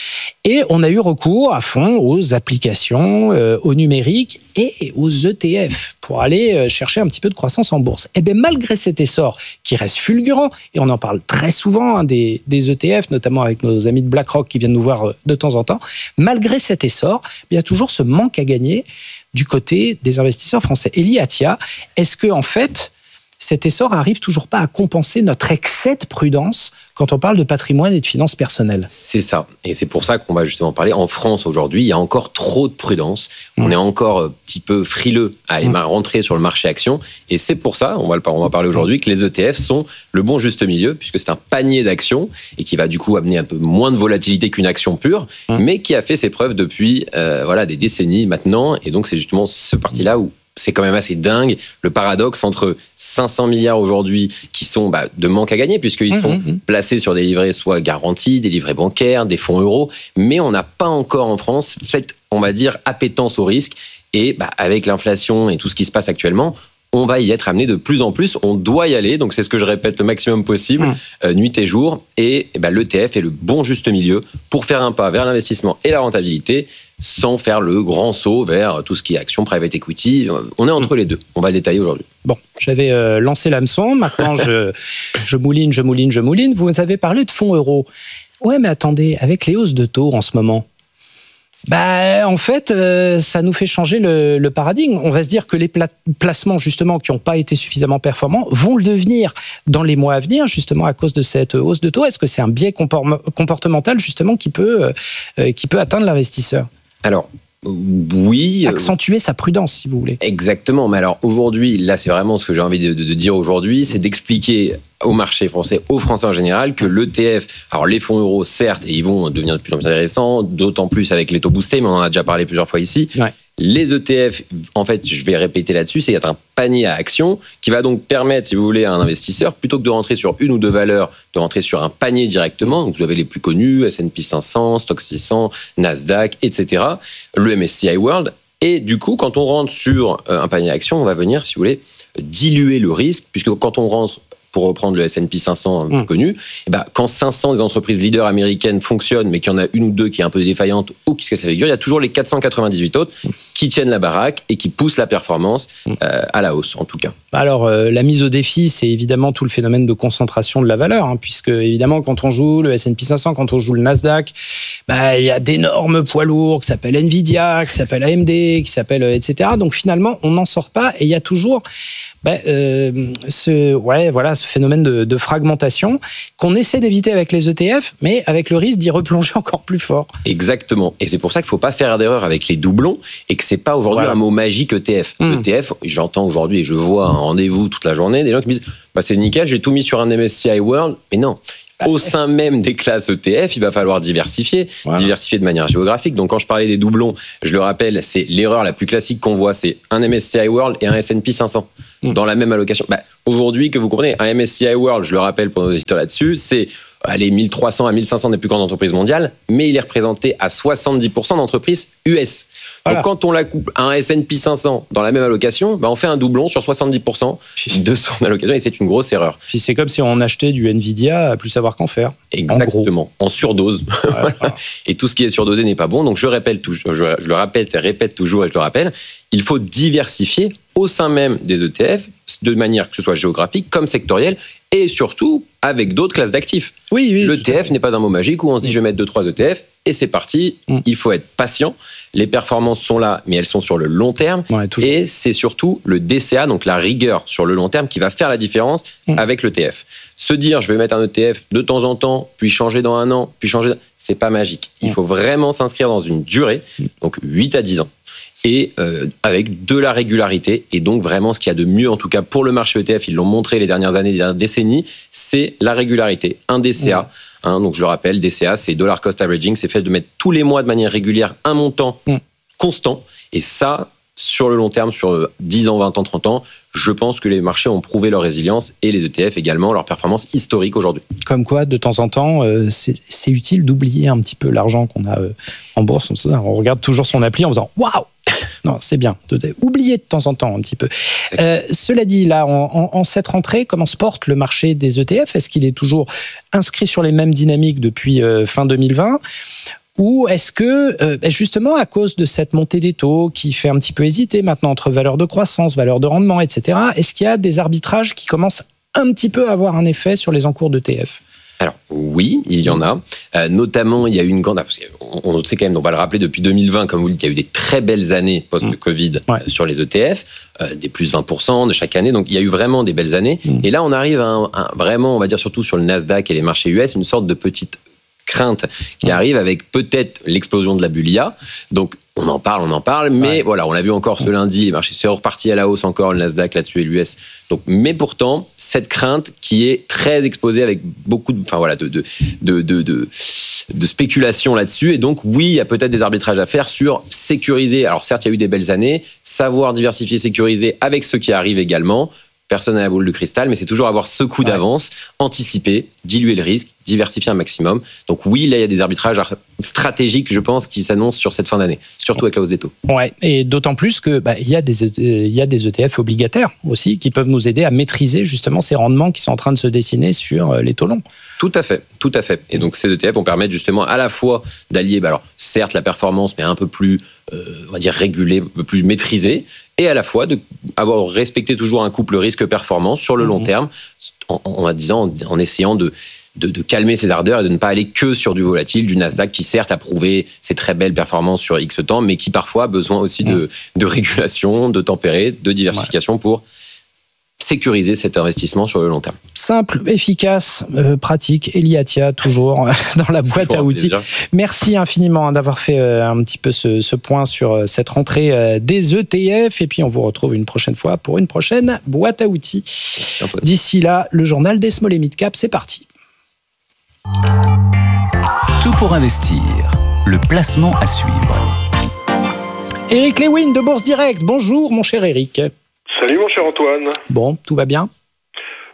Et on a eu recours à fond aux applications, euh, au numérique et aux E T F pour aller euh, chercher un petit peu de croissance en bourse. Et bien malgré cet essor qui reste fulgurant, et on en parle très souvent hein, des, des E T F, notamment avec nos amis de BlackRock qui viennent nous voir euh, de temps en temps, malgré cet essor, il y a toujours ce manque à gagner du côté des investisseurs français. Elie Attia, est-ce que en fait cet essor arrive toujours pas à compenser notre excès de prudence quand on parle de patrimoine et de finances personnelles? C'est ça. Et c'est pour ça qu'on va justement parler. En France, aujourd'hui, il y a encore trop de prudence. Mmh. On est encore un petit peu frileux à aller mmh. rentrer sur le marché action. Et c'est pour ça, on va, le, on va parler aujourd'hui, que les E T F sont le bon juste milieu, puisque c'est un panier d'actions et qui va du coup amener un peu moins de volatilité qu'une action pure, mmh. mais qui a fait ses preuves depuis euh, voilà, des décennies maintenant. Et donc, c'est justement ce parti-là où c'est quand même assez dingue, le paradoxe entre cinq cents milliards aujourd'hui qui sont bah, de manque à gagner, puisqu'ils mmh, sont mmh. placés sur des livrets soit garantis, des livrets bancaires, des fonds euros, mais on n'a pas encore en France cette, on va dire, appétence au risque. Et bah, avec l'inflation et tout ce qui se passe actuellement, on va y être amené de plus en plus, on doit y aller, donc c'est ce que je répète le maximum possible, mmh. euh, nuit et jour, et, et bah, l'E T F est le bon juste milieu pour faire un pas vers l'investissement et la rentabilité, sans faire le grand saut vers tout ce qui est action, private equity. On est entre mmh. les deux, on va le détailler aujourd'hui. Bon, j'avais euh, lancé l'hameçon, maintenant je, je mouline, je mouline, je mouline. Vous avez parlé de fonds euros. Ouais, mais attendez, avec les hausses de taux en ce moment, bah, en fait, euh, ça nous fait changer le, le paradigme. On va se dire que les pla- placements, justement, qui n'ont pas été suffisamment performants, vont le devenir dans les mois à venir, justement, à cause de cette hausse de taux. Est-ce que c'est un biais compor- comportemental, justement, qui peut, euh, qui peut atteindre l'investisseur ? Alors, oui. Accentuer sa prudence, si vous voulez. Exactement. Mais alors, aujourd'hui, là, c'est vraiment ce que j'ai envie de, de, de dire aujourd'hui, c'est d'expliquer au marché français, aux Français en général, que l'E T F, alors les fonds euros, certes, et ils vont devenir de plus en plus intéressants, d'autant plus avec les taux boostés, mais on en a déjà parlé plusieurs fois ici. Ouais. Les E T F, en fait, je vais répéter là-dessus, c'est qu'il y a un panier à actions qui va donc permettre, si vous voulez, à un investisseur, plutôt que de rentrer sur une ou deux valeurs, de rentrer sur un panier directement. Donc, vous avez les plus connus, S and P cinq cents, Stoxx six cents, Nasdaq, et cetera, le M S C I World. Et du coup, quand on rentre sur un panier à actions, on va venir, si vous voulez, diluer le risque, puisque quand on rentre pour reprendre le S and P cinq cents mmh. connu, et ben, quand cinq cents des entreprises leaders américaines fonctionnent, mais qu'il y en a une ou deux qui est un peu défaillante ou qui se casse la figure, il y a toujours les quatre cent quatre-vingt-dix-huit autres mmh. qui tiennent la baraque et qui poussent la performance mmh. euh, à la hausse, en tout cas. Alors, euh, la mise au défi, c'est évidemment tout le phénomène de concentration de la valeur, hein, puisque, évidemment, quand on joue le S and P cinq cents, quand on joue le Nasdaq, bah, il y a d'énormes poids lourds qui s'appellent Nvidia, qui s'appellent A M D, qui s'appellent et cetera. Donc, finalement, on n'en sort pas et il y a toujours bah, euh, ce, ouais, voilà, ce phénomène de, de fragmentation qu'on essaie d'éviter avec les E T F, mais avec le risque d'y replonger encore plus fort. Exactement. Et c'est pour ça qu'il ne faut pas faire d'erreur avec les doublons et que ce n'est pas aujourd'hui voilà. un mot magique E T F. Mmh. E T F, j'entends aujourd'hui et je vois un rendez-vous toute la journée des gens qui me disent bah, c'est nickel, j'ai tout mis sur un M S C I World. Mais non. Au sein même des classes E T F, il va falloir diversifier, voilà. diversifier de manière géographique. Donc, quand je parlais des doublons, je le rappelle, c'est l'erreur la plus classique qu'on voit, c'est un M S C I World et un S and P cinq cents mmh. dans la même allocation. Bah, aujourd'hui, que vous comprenez, un M S C I World, je le rappelle pour nos auditeurs là-dessus, c'est allez, mille trois cents à mille cinq cents des plus grandes entreprises mondiales, mais il est représenté à soixante-dix pour cent d'entreprises U S. Voilà. Donc, quand on la coupe à un S and P cinq cents dans la même allocation, bah on fait un doublon sur soixante-dix pour cent de son allocation et c'est une grosse erreur. Puis c'est comme si on achetait du Nvidia à plus savoir qu'en faire. Exactement, en, en surdose. Ouais, voilà. Et tout ce qui est surdosé n'est pas bon. Donc je répète, je, je le répète, répète toujours et je le rappelle, il faut diversifier au sein même des E T F de manière que ce soit géographique comme sectorielle et surtout avec d'autres classes d'actifs. Oui, oui. L'E T F n'est pas un mot magique où on se dit mmh. je vais mettre deux trois E T F et c'est parti. Mmh. Il faut être patient. Les performances sont là, mais elles sont sur le long terme. Ouais, et c'est surtout le D C A, donc la rigueur sur le long terme, qui va faire la différence mmh. avec l'E T F. Se dire, je vais mettre un E T F de temps en temps, puis changer dans un an, puis changer... C'est pas magique. Il mmh. faut vraiment s'inscrire dans une durée, donc huit à dix ans. Et euh, avec de la régularité. Et donc, vraiment, ce qu'il y a de mieux, en tout cas pour le marché E T F, ils l'ont montré les dernières années, les dernières décennies, c'est la régularité. Un D C A, mmh. hein, donc je le rappelle, D C A, c'est Dollar Cost Averaging, c'est fait de mettre tous les mois de manière régulière un montant mmh. constant. Et ça, sur le long terme, sur dix ans, vingt ans, trente ans, je pense que les marchés ont prouvé leur résilience et les E T F également, leur performance historique aujourd'hui. Comme quoi, de temps en temps, euh, c'est, c'est utile d'oublier un petit peu l'argent qu'on a euh, en bourse. On, on regarde toujours son appli en faisant « Waouh !» Non, c'est bien. Oubliez de temps en temps un petit peu. Euh, cela dit, là, en, en, en cette rentrée, comment se porte le marché des E T F ? Est-ce qu'il est toujours inscrit sur les mêmes dynamiques depuis euh, fin deux mille vingt ? Ou est-ce que, euh, justement, à cause de cette montée des taux qui fait un petit peu hésiter maintenant entre valeur de croissance, valeur de rendement, et cetera, est-ce qu'il y a des arbitrages qui commencent un petit peu à avoir un effet sur les encours d'E T F ? Alors oui, il y en a. Euh, notamment, il y a eu une grande... Parce qu'on on sait quand même, on va le rappeler, depuis deux mille vingt, comme vous le dites, il y a eu des très belles années post-Covid mmh. ouais. sur les E T F, euh, des plus vingt pour cent de chaque année. Donc, il y a eu vraiment des belles années. Mmh. Et là, on arrive à un, un, vraiment, on va dire surtout sur le Nasdaq et les marchés U S, une sorte de petite crainte qui mmh. arrive avec peut-être l'explosion de la bulle I A. Donc, on en parle, on en parle, mais ouais. voilà, on l'a vu encore ce lundi, les marchés sont repartis à la hausse encore, le Nasdaq là-dessus et l'U S. Donc, mais pourtant, cette crainte qui est très exposée avec beaucoup de, enfin voilà, de, de, de, de, de, de spéculation là-dessus. Et donc, oui, il y a peut-être des arbitrages à faire sur sécuriser. Alors, certes, il y a eu des belles années, savoir diversifier, sécuriser avec ce qui arrive également. Personne n'a la boule de cristal, mais c'est toujours avoir ce coup ouais. d'avance, anticiper, diluer le risque, diversifier un maximum. Donc oui, là, il y a des arbitrages stratégiques, je pense, qui s'annoncent sur cette fin d'année, surtout avec la hausse des taux. Ouais, et d'autant plus que bah, il y a des il y a des E T F obligataires aussi qui peuvent nous aider à maîtriser justement ces rendements qui sont en train de se dessiner sur les taux longs. Tout à fait, tout à fait. Et donc ces E T F vont permettre justement à la fois d'allier, bah alors certes la performance, mais un peu plus, euh, on va dire régulée, un peu plus maîtrisée, et à la fois de avoir respecté toujours un couple risque-performance sur le long mmh. terme, en, en, disant, en, en essayant de De, de calmer ses ardeurs et de ne pas aller que sur du volatile, du Nasdaq qui certes a prouvé ses très belles performances sur X temps, mais qui parfois a besoin aussi de, de régulation, de tempérer, de diversification ouais. pour sécuriser cet investissement sur le long terme. Simple, efficace, euh, pratique. Elie Attia, toujours dans la boîte toujours à outils. Plaisir. Merci infiniment d'avoir fait euh, un petit peu ce, ce point sur euh, cette rentrée euh, des E T F. Et puis, on vous retrouve une prochaine fois pour une prochaine boîte à outils. D'ici là, le journal des Small et Mid Cap, c'est parti. Tout pour investir, le placement à suivre. Eric Lewin de Bourse Direct. Bonjour mon cher Eric. Salut mon cher Antoine. Bon, tout va bien ?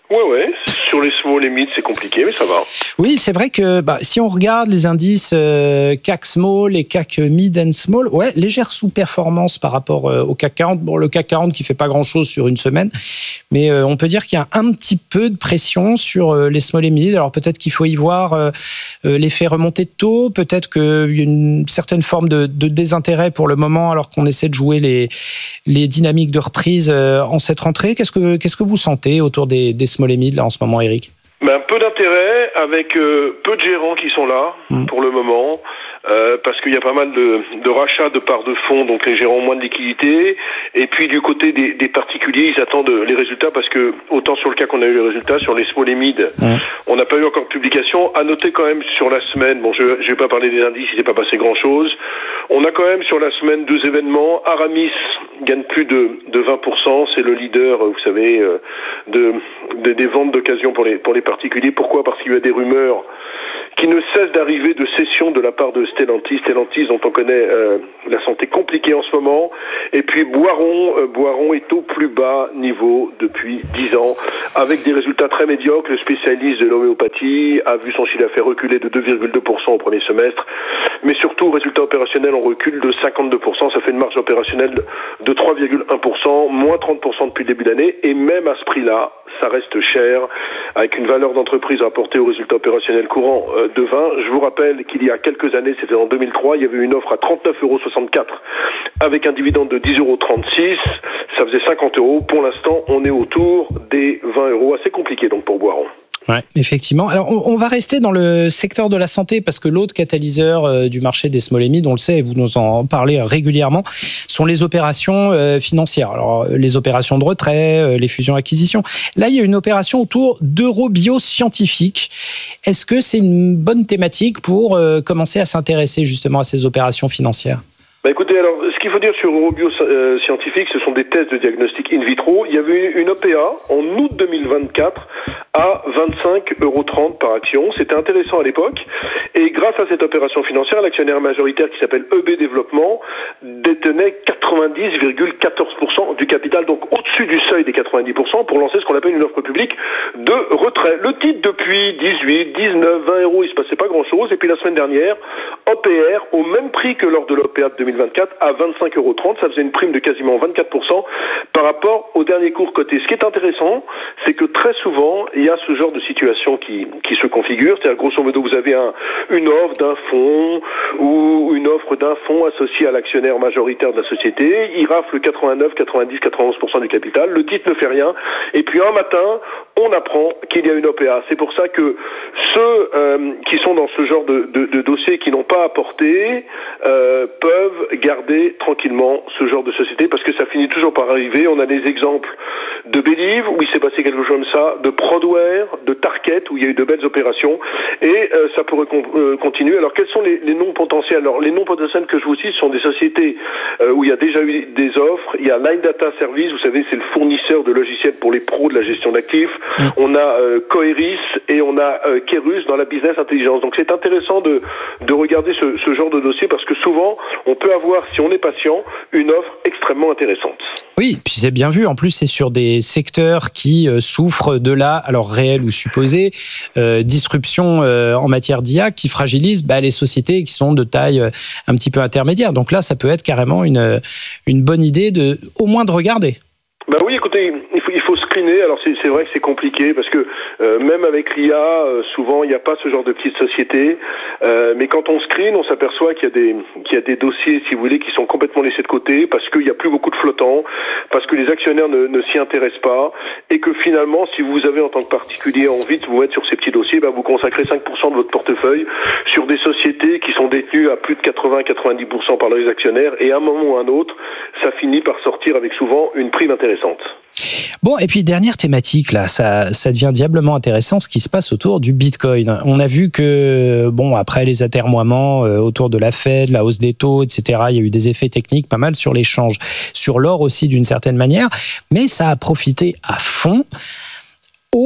Ouais, ouais. Sur les small et mid, c'est compliqué, mais ça va. Oui, c'est vrai que bah, si on regarde les indices euh, C A C Small et C A C Mid and Small, ouais, légère sous-performance par rapport euh, au C A C quarante. Bon, le C A C quarante qui fait pas grand-chose sur une semaine, mais euh, on peut dire qu'il y a un petit peu de pression sur euh, les small et mid. Alors peut-être qu'il faut y voir euh, euh, l'effet remontée de taux, peut-être qu'il y a une certaine forme de, de désintérêt pour le moment, alors qu'on essaie de jouer les, les dynamiques de reprise euh, en cette rentrée. Qu'est-ce que, qu'est-ce que vous sentez autour des, des small et mid là en ce moment, Eric? Ben, peu d'intérêt, avec euh, peu de gérants qui sont là mmh. pour le moment. Euh, parce qu'il y a pas mal de, de rachats de parts de fonds, donc les gérants ont moins de liquidités. Et puis du côté des, des particuliers, ils attendent les résultats parce que autant sur le cas qu'on a eu les résultats, sur les small et mid, mmh. on n'a pas eu encore de publication. À noter quand même sur la semaine, bon, je ne vais pas parler des indices, il s'est pas passé grand-chose. On a quand même sur la semaine deux événements. Aramis gagne plus de, de vingt pour cent, c'est le leader, vous savez, de, de, des ventes d'occasion pour les, pour les particuliers. Pourquoi ? Parce qu'il y a des rumeurs qui ne cesse d'arriver de cession de la part de Stellantis. Stellantis, dont on connaît euh, la santé compliquée en ce moment. Et puis Boiron, euh, Boiron est au plus bas niveau depuis dix ans, avec des résultats très médiocres. Le spécialiste de l'homéopathie a vu son chiffre d'affaires reculer de deux virgule deux pour cent au premier semestre. Mais surtout, résultat opérationnel en recul de cinquante-deux pour cent. Ça fait une marge opérationnelle de trois virgule un pour cent, moins trente pour cent depuis le début d'année. Et même à ce prix-là, ça reste cher, avec une valeur d'entreprise rapportée au résultat opérationnel courant de vingt. Je vous rappelle qu'il y a quelques années, c'était en deux mille trois, il y avait une offre à trente-neuf euros soixante-quatre avec un dividende de dix euros trente-six. Ça faisait cinquante euros. Pour l'instant, on est autour des vingt euros. Assez compliqué donc pour Boiron. Ouais, effectivement. Alors, on, on va rester dans le secteur de la santé parce que l'autre catalyseur euh, du marché des small et mid, on le sait, et vous nous en parlez régulièrement, sont les opérations euh, financières. Alors, les opérations de retrait, euh, les fusions-acquisitions. Là, il y a une opération autour d'Eurobio Scientifique. Est-ce que c'est une bonne thématique pour euh, commencer à s'intéresser justement à ces opérations financières ? Bah écoutez, alors, ce qu'il faut dire sur Eurobio euh, Scientifique, ce sont des tests de diagnostic in vitro. Il y avait une O P A en août deux mille vingt-quatre à vingt-cinq euros trente par action. C'était intéressant à l'époque. Et grâce à cette opération financière, l'actionnaire majoritaire qui s'appelle E B Développement détenait quatre-vingt-dix virgule quatorze pour cent du capital, donc au-dessus du seuil des quatre-vingt-dix pour cent, pour lancer ce qu'on appelle une offre publique de retrait. Le titre, depuis dix-huit, dix-neuf, vingt euros, il se passait pas grand-chose. Et puis la semaine dernière, O P R, au même prix que lors de l'O P A de deux mille vingt-quatre, à vingt-cinq euros trente. Ça faisait une prime de quasiment vingt-quatre pour cent par rapport au dernier cours coté. Ce qui est intéressant, c'est que très souvent, il y a ce genre de situation qui, qui se configure. C'est-à-dire, grosso modo, vous avez un, une offre d'un fonds ou une offre d'un fonds associé à l'actionnaire majoritaire de la société. Il rafle quatre-vingt-neuf, quatre-vingt-dix, quatre-vingt-onze pour cent du capital. Le titre ne fait rien. Et puis, un matin, on apprend qu'il y a une O P A. C'est pour ça que ceux euh, qui sont dans ce genre de, de, de dossier, qui n'ont pas apporté, euh, peuvent garder tranquillement ce genre de société, parce que ça finit toujours par arriver. On a des exemples de Believe, où il s'est passé quelque chose comme ça, de Prodware, de Target, où il y a eu de belles opérations, et euh, ça pourrait con- euh, continuer. Alors, quels sont les, les noms potentiels ? Alors, les noms potentiels que je vous cite sont des sociétés euh, où il y a déjà eu des offres. Il y a Line Data Service, vous savez, c'est le fournisseur de logiciels pour les pros de la gestion d'actifs. Mmh. On a euh, Coeris et on a euh, Kerus dans la business intelligence. Donc, c'est intéressant de, de regarder ce, ce genre de dossier, parce que souvent, on peut avoir, si on est patient, une offre extrêmement intéressante. Oui, puis c'est bien vu. En plus, c'est sur des secteurs qui euh, souffrent de la, alors réelle ou supposée, euh, disruption euh, en matière d'I A qui fragilise bah, les sociétés qui sont de taille euh, un petit peu intermédiaire. Donc là, ça peut être carrément une, une bonne idée de, au moins de regarder. Ben oui, écoutez, il faut, il faut screener. Alors c'est, c'est vrai que c'est compliqué parce que euh, même avec l'I A, euh, souvent il n'y a pas ce genre de petites sociétés. Euh, mais quand on screen, on s'aperçoit qu'il y a des qu'il y a des dossiers, si vous voulez, qui sont complètement laissés de côté parce qu'il n'y a plus beaucoup de flottants, parce que les actionnaires ne, ne s'y intéressent pas, et que finalement, si vous avez en tant que particulier envie de vous mettre sur ces petits dossiers, ben vous consacrez cinq pour cent de votre portefeuille sur des sociétés qui sont détenues à plus de quatre-vingts à quatre-vingt-dix pour cent par les actionnaires, et à un moment ou à un autre, ça finit par sortir avec souvent une prime intéressante. Bon, et puis dernière thématique, là, ça, ça devient diablement intéressant, ce qui se passe autour du Bitcoin. On a vu que, bon, après les atermoiements euh, autour de la Fed, la hausse des taux, et cetera, il y a eu des effets techniques pas mal sur l'échange, sur l'or aussi d'une certaine manière, mais ça a profité à fond aux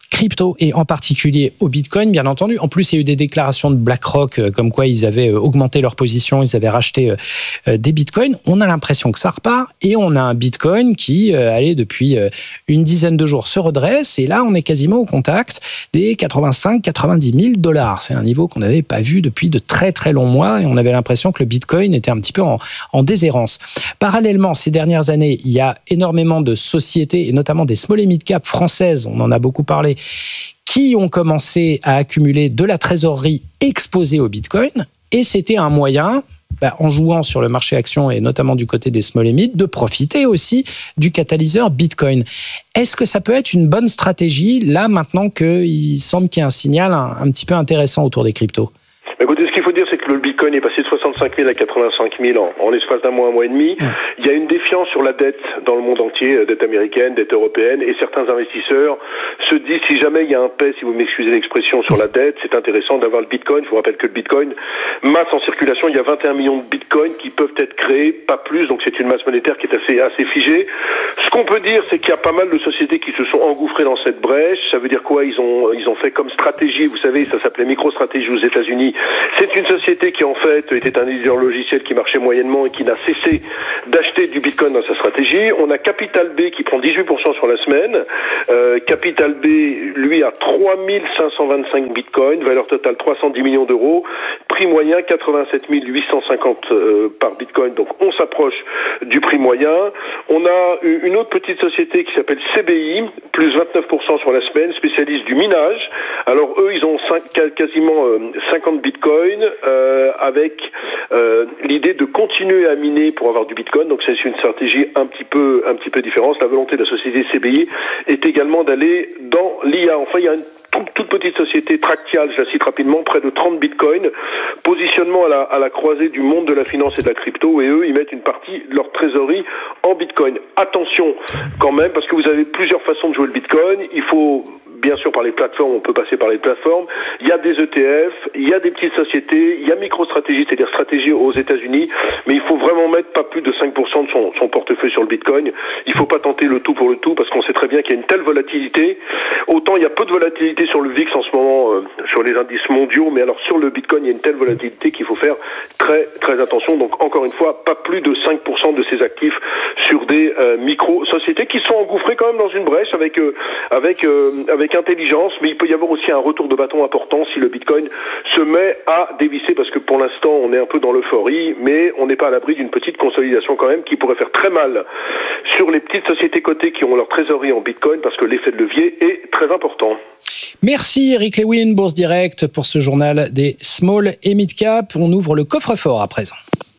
crypto et en particulier au Bitcoin, bien entendu. En plus, il y a eu des déclarations de BlackRock euh, comme quoi ils avaient euh, augmenté leur position, ils avaient racheté euh, euh, des Bitcoins. On a l'impression que ça repart et on a un Bitcoin qui, euh, allez, depuis euh, une dizaine de jours se redresse et là, on est quasiment au contact des quatre-vingt-cinq à quatre-vingt-dix mille dollars. C'est un niveau qu'on n'avait pas vu depuis de très très longs mois et on avait l'impression que le Bitcoin était un petit peu en, en déshérence. Parallèlement, ces dernières années, il y a énormément de sociétés et notamment des small et mid cap françaises, on en a beaucoup parlé, qui ont commencé à accumuler de la trésorerie exposée au Bitcoin. Et c'était un moyen, bah, en jouant sur le marché action et notamment du côté des small et mid, de profiter aussi du catalyseur Bitcoin. Est-ce que ça peut être une bonne stratégie, là, maintenant qu'il semble qu'il y a un signal un, un petit peu intéressant autour des cryptos ? Écoutez, ce qu'il faut dire, c'est que le Bitcoin est passé de soixante-cinq mille à quatre-vingt-cinq mille en, en l'espace d'un mois, un mois et demi. Mmh. Il y a une défiance sur la dette dans le monde entier, dette américaine, dette européenne, et certains investisseurs se disent, si jamais il y a un paix, si vous m'excusez l'expression, sur la dette, c'est intéressant d'avoir le Bitcoin. Je vous rappelle que le Bitcoin, masse en circulation, il y a vingt et un millions de Bitcoins qui peuvent être créés, pas plus, donc c'est une masse monétaire qui est assez, assez figée. Ce qu'on peut dire, c'est qu'il y a pas mal de sociétés qui se sont engouffrées dans cette brèche. Ça veut dire quoi? Ils ont, ils ont fait comme stratégie, vous savez, ça s'appelait MicroStrategy aux États-Unis. C'est une société qui, en fait, était un éditeur logiciel qui marchait moyennement et qui n'a cessé d'acheter du Bitcoin dans sa stratégie. On a Capital B qui prend dix-huit pour cent sur la semaine. Euh, Capital B, lui, a trois mille cinq cent vingt-cinq Bitcoins, valeur totale trois cent dix millions d'euros, prix moyen quatre-vingt-sept mille huit cent cinquante euh, par Bitcoin. Donc, on s'approche du prix moyen. On a une autre petite société qui s'appelle C B I, plus vingt-neuf pour cent sur la semaine, spécialiste du minage. Alors, eux, ils ont cinq, quasiment euh, cinquante Bitcoins, euh, avec euh, l'idée de continuer à miner pour avoir du Bitcoin. Donc c'est une stratégie un petit peu un petit peu différente. La volonté de la société C B I est également d'aller dans l'I A. Enfin, il y a une toute, toute petite société Tractial, je la cite rapidement, près de trente Bitcoins, positionnement à la, à la croisée du monde de la finance et de la crypto, et eux, ils mettent une partie de leur trésorerie en Bitcoin. Attention quand même, parce que vous avez plusieurs façons de jouer le Bitcoin. Il faut bien sûr par les plateformes, on peut passer par les plateformes. Il y a des E T F, il y a des petites sociétés, il y a MicroStrategy, c'est-à-dire stratégie aux États-Unis, mais il faut vraiment mettre pas plus de cinq pour cent de son, son portefeuille sur le Bitcoin. Il faut pas tenter le tout pour le tout, parce qu'on sait très bien qu'il y a une telle volatilité. Autant il y a peu de volatilité sur le V I X en ce moment, euh, sur les indices mondiaux, mais alors sur le Bitcoin, il y a une telle volatilité qu'il faut faire très très attention. Donc encore une fois, pas plus de cinq pour cent de ses actifs sur des euh, micro-sociétés qui sont engouffrées quand même dans une brèche avec euh, avec euh, avec intelligence, mais il peut y avoir aussi un retour de bâton important si le Bitcoin se met à dévisser, parce que pour l'instant on est un peu dans l'euphorie, mais on n'est pas à l'abri d'une petite consolidation quand même qui pourrait faire très mal sur les petites sociétés cotées qui ont leur trésorerie en Bitcoin, parce que l'effet de levier est très important. Merci Eric Lewin, Bourse Direct, pour ce journal des small et mid cap. On ouvre le coffre-fort à présent.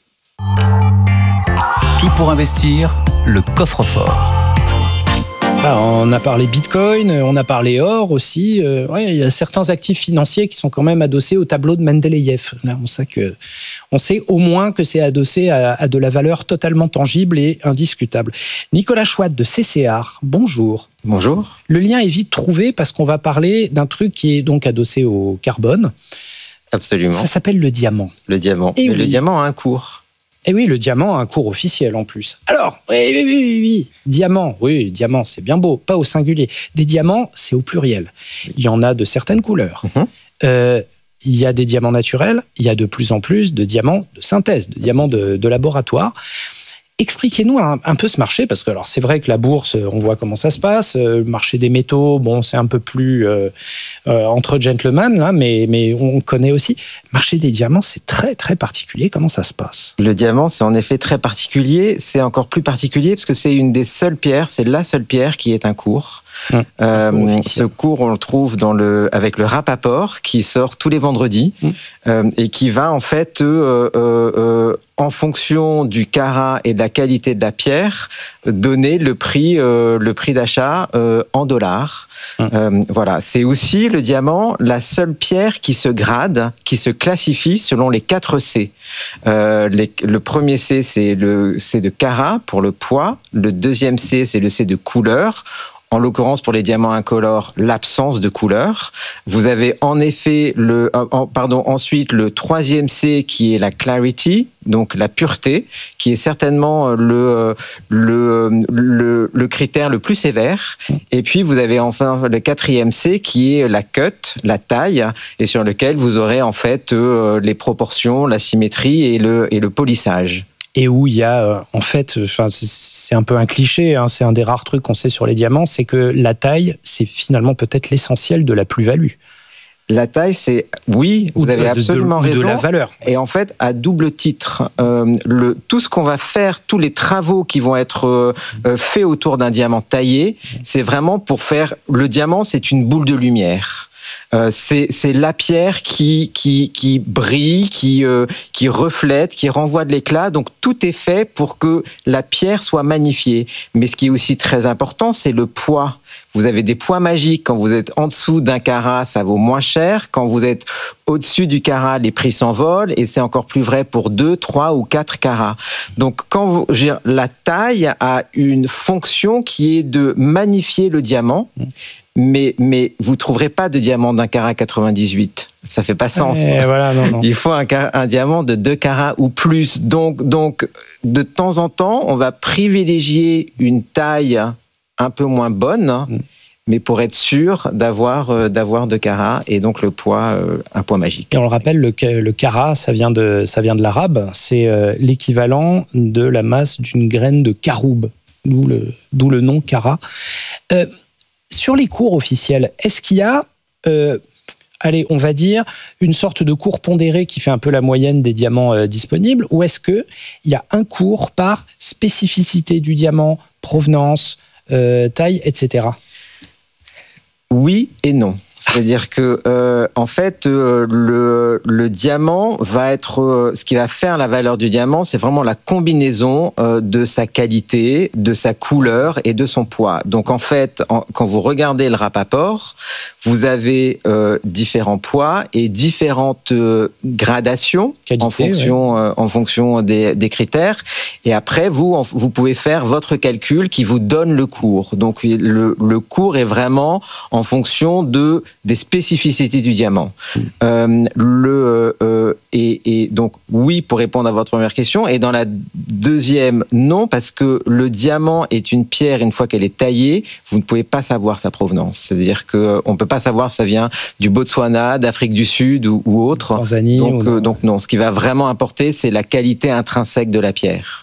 Tout pour investir, le coffre-fort. Ah, on a parlé Bitcoin, on a parlé or aussi. Euh, ouais, il y a certains actifs financiers qui sont quand même adossés au tableau de Mendeleïev. Là, on sait que, on sait au moins que c'est adossé à, à de la valeur totalement tangible et indiscutable. Nicolas Chouat de C C R, bonjour. Bonjour. Le lien est vite trouvé parce qu'on va parler d'un truc qui est donc adossé au carbone. Absolument. Ça s'appelle le diamant. Le diamant. Et Mais oui. le diamant a un cours. Et oui, le diamant a un cours officiel en plus. Alors, oui, oui, oui, oui, oui. Diamant, oui, diamant, c'est bien beau, pas au singulier. Des diamants, c'est au pluriel. Il y en a de certaines couleurs. Mm-hmm. Euh, il y a des diamants naturels, il y a de plus en plus de diamants de synthèse, de diamants de, de laboratoire. Expliquez-nous un, un peu ce marché, parce que alors c'est vrai que la bourse, on voit comment ça se passe. Le marché des métaux, bon, c'est un peu plus euh, euh, entre gentlemen, là, mais, mais on connaît aussi. Le marché des diamants, c'est très, très particulier. Comment ça se passe ? Le diamant, c'est en effet très particulier. C'est encore plus particulier parce que c'est une des seules pierres, c'est la seule pierre qui est un cours. Mmh. Euh, ce cours, on le trouve dans le, avec le Rapaport, qui sort tous les vendredis, mmh. euh, et qui va en fait, euh, euh, euh, en fonction du carat et de la qualité de la pierre, donner le prix, euh, le prix d'achat euh, en dollars. Mmh. Euh, voilà, c'est aussi le diamant, la seule pierre qui se grade, qui se classifie selon les quatre C. Euh, les, le premier C, c'est le C de carat pour le poids. Le deuxième C, c'est le C de couleur. en l'occurrence pour les diamants incolores, l'absence de couleur. Vous avez en effet le, euh, pardon, ensuite le troisième C qui est la clarity, donc la pureté, qui est certainement le, le, le, le critère le plus sévère. Et puis vous avez enfin le quatrième C qui est la cut, la taille, et sur lequel vous aurez en fait euh, les proportions, la symétrie et le, et le polissage. Et où il y a, euh, en fait, enfin, c'est un peu un cliché, hein, c'est un des rares trucs qu'on sait sur les diamants, c'est que la taille, c'est finalement peut-être l'essentiel de la plus-value. La taille, c'est oui, vous avez absolument de, de, raison. De la valeur. Et en fait, à double titre, euh, le, tout ce qu'on va faire, tous les travaux qui vont être euh, faits autour d'un diamant taillé, c'est vraiment pour faire le diamant, c'est une boule de lumière. Euh, c'est, c'est la pierre qui, qui, qui brille, qui, euh, qui reflète, qui renvoie de l'éclat. Donc tout est fait pour que la pierre soit magnifiée. Mais ce qui est aussi très important, c'est le poids. Vous avez des poids magiques. Quand vous êtes en dessous d'un carat, ça vaut moins cher. Quand vous êtes au-dessus du carat, les prix s'envolent. Et c'est encore plus vrai pour deux, trois ou quatre carats. Donc quand vous, je veux dire, la taille a une fonction qui est de magnifier le diamant. Mais, mais vous ne trouverez pas de diamant d'un carat quatre-vingt-dix-huit. Ça ne fait pas sens. Et voilà, non, non. Il faut un, un diamant de deux carats ou plus. Donc, donc, de temps en temps, on va privilégier une taille un peu moins bonne, mm. mais pour être sûr d'avoir, euh, d'avoir deux carats et donc le poids, euh, un poids magique. Et on le rappelle, le, le carat, ça vient de, ça vient de l'arabe. C'est euh, l'équivalent de la masse d'une graine de caroube, d'où le, d'où le nom carat. Euh, Sur les cours officiels, est-ce qu'il y a, euh, allez, on va dire, une sorte de cours pondéré qui fait un peu la moyenne des diamants euh, disponibles, ou est-ce qu'il y a un cours par spécificité du diamant, provenance, euh, taille, et cetera. Oui et non. C'est-à-dire que, euh, en fait, euh, le, le diamant va être, euh, ce qui va faire la valeur du diamant, c'est vraiment la combinaison euh, de sa qualité, de sa couleur et de son poids. Donc, en fait, en, quand vous regardez le Rapaport, vous avez euh, différents poids et différentes euh, gradations qualité, en fonction, ouais. euh, en fonction des, des critères. Et après, vous, en, vous pouvez faire votre calcul qui vous donne le cours. Donc, le, le cours est vraiment en fonction de des spécificités du diamant. Mmh. Euh, le, euh, et, et donc, oui, pour répondre à votre première question. Et dans la deuxième, non, parce que le diamant est une pierre, une fois qu'elle est taillée, vous ne pouvez pas savoir sa provenance. C'est-à-dire qu'on ne peut pas savoir si ça vient du Botswana, d'Afrique du Sud ou, ou autre. Tanzanie. Donc, ou euh, donc, non. Ce qui va vraiment importer, c'est la qualité intrinsèque de la pierre.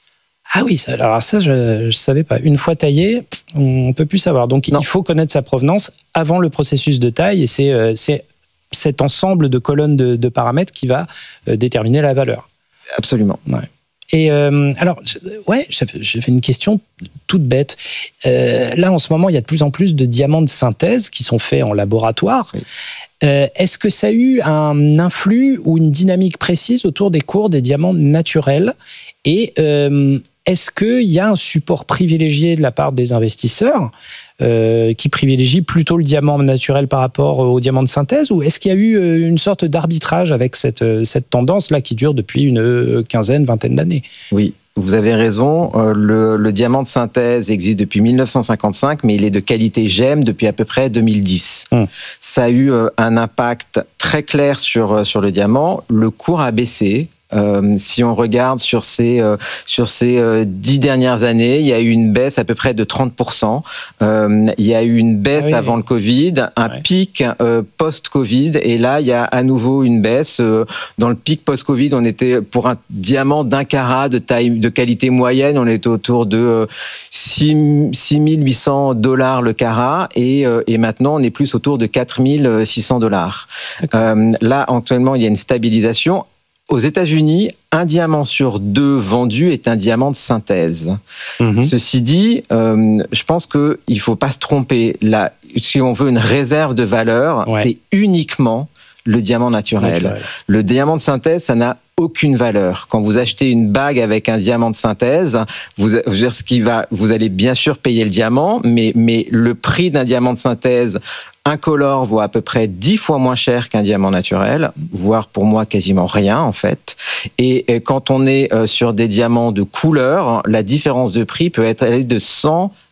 Ah oui, ça, alors ça, je ne savais pas. Une fois taillé, on ne peut plus savoir. Donc, non. Il faut connaître sa provenance avant le processus de taille. Et c'est, euh, c'est cet ensemble de colonnes de, de paramètres qui va euh, déterminer la valeur. Absolument. Ouais. Et euh, alors, ouais, j'avais une question toute bête. Euh, là, en ce moment, il y a de plus en plus de diamants de synthèse qui sont faits en laboratoire. Oui. Euh, est-ce que ça a eu un influx ou une dynamique précise autour des cours des diamants naturels ? Et euh, est-ce qu'il y a un support privilégié de la part des investisseurs euh, qui privilégient plutôt le diamant naturel par rapport au diamant de synthèse ? Ou est-ce qu'il y a eu une sorte d'arbitrage avec cette, cette tendance-là qui dure depuis une quinzaine, vingtaine d'années ? Oui. Vous avez raison, le, le diamant de synthèse existe depuis mille neuf cent cinquante-cinq, mais il est de qualité G E M depuis à peu près deux mille dix. Mmh. Ça a eu un impact très clair sur, sur le diamant. Le cours a baissé. Euh, si on regarde sur ces euh, sur ces euh, dix dernières années, il y a eu une baisse à peu près de trente pour cent. Euh, il y a eu une baisse ah oui, avant oui. le Covid, un ouais. pic euh, post-Covid, et là il y a à nouveau une baisse. Euh, dans le pic post-Covid, on était pour un diamant d'un carat de taille de qualité moyenne, on était autour de euh, six mille huit cents dollars le carat, et euh, et maintenant on est plus autour de quatre mille six cents dollars. Euh, là actuellement il y a une stabilisation. Aux États-Unis, un diamant sur deux vendu est un diamant de synthèse. Mmh. Ceci dit, euh, je pense qu'il ne faut pas se tromper. Là, si on veut une réserve de valeur, ouais. c'est uniquement le diamant naturel. naturel. Le diamant de synthèse, ça n'a aucune valeur. Quand vous achetez une bague avec un diamant de synthèse, vous, ce qui va, vous allez bien sûr payer le diamant, mais, mais le prix d'un diamant de synthèse incolore vaut à peu près dix fois moins cher qu'un diamant naturel, voire pour moi quasiment rien en fait. Et, et quand on est sur des diamants de couleur, la différence de prix peut être allée de cent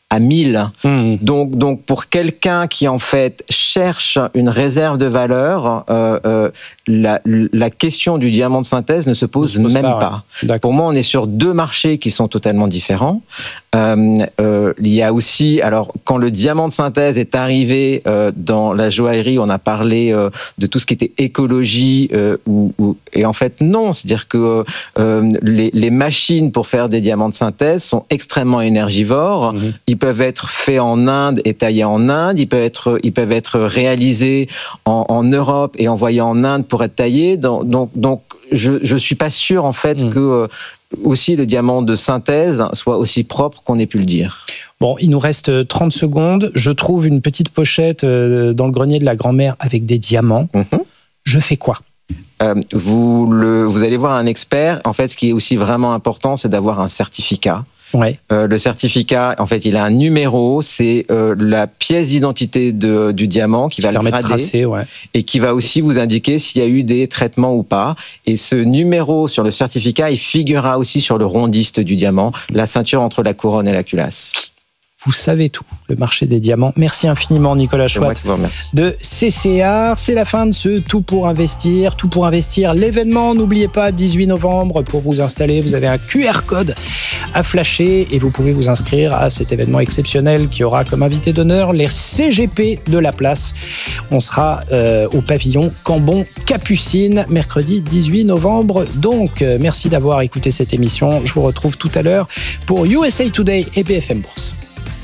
à mille. Mmh. Donc, donc pour quelqu'un qui en fait cherche une réserve de valeur, euh, euh, la, la question du diamant de synthèse ne se pose, ne se pose même pas. pas. Pour moi, on est sur deux marchés qui sont totalement différents. Euh, euh, il y a aussi, alors quand le diamant de synthèse est arrivé euh, dans la joaillerie, on a parlé euh, de tout ce qui était écologie, euh, ou, ou, et en fait non, c'est-à-dire que euh, les, les machines pour faire des diamants de synthèse sont extrêmement énergivores. Mmh. Ils peuvent être faits en Inde et taillés en Inde. Ils peuvent être, ils peuvent être réalisés en, en Europe et envoyés en Inde pour être taillés. Donc, donc, donc je je suis pas sûr en fait mmh. que euh, aussi le diamant de synthèse soit aussi propre qu'on ait pu le dire. Bon, il nous reste trente secondes. Je trouve une petite pochette dans le grenier de la grand-mère avec des diamants. Mmh. Je fais quoi ? Euh, vous, le, vous allez voir un expert. En fait, ce qui est aussi vraiment important, c'est d'avoir un certificat. Ouais. Euh, le certificat, en fait, il a un numéro, c'est euh, la pièce d'identité de, du diamant qui, qui va le grader, tracer, ouais. et qui va aussi vous indiquer s'il y a eu des traitements ou pas. Et ce numéro sur le certificat, il figurera aussi sur le rondiste du diamant, la ceinture entre la couronne et la culasse. Vous savez tout, le marché des diamants. Merci infiniment, Nicolas Chouat de C C R. C'est la fin de ce Tout pour investir. Tout pour investir, l'événement. N'oubliez pas, dix-huit novembre, pour vous installer, vous avez un Q R code à flasher et vous pouvez vous inscrire à cet événement exceptionnel qui aura comme invité d'honneur les C G P de la place. On sera euh, au pavillon Cambon-Capucine, mercredi dix-huit novembre. Donc, euh, merci d'avoir écouté cette émission. Je vous retrouve tout à l'heure pour U S A Today et B F M Bourse.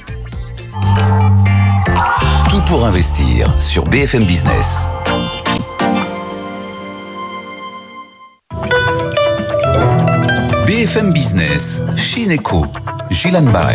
Tout pour investir sur B F M Business. B F M Business, Chine Eco, Gilles Barret.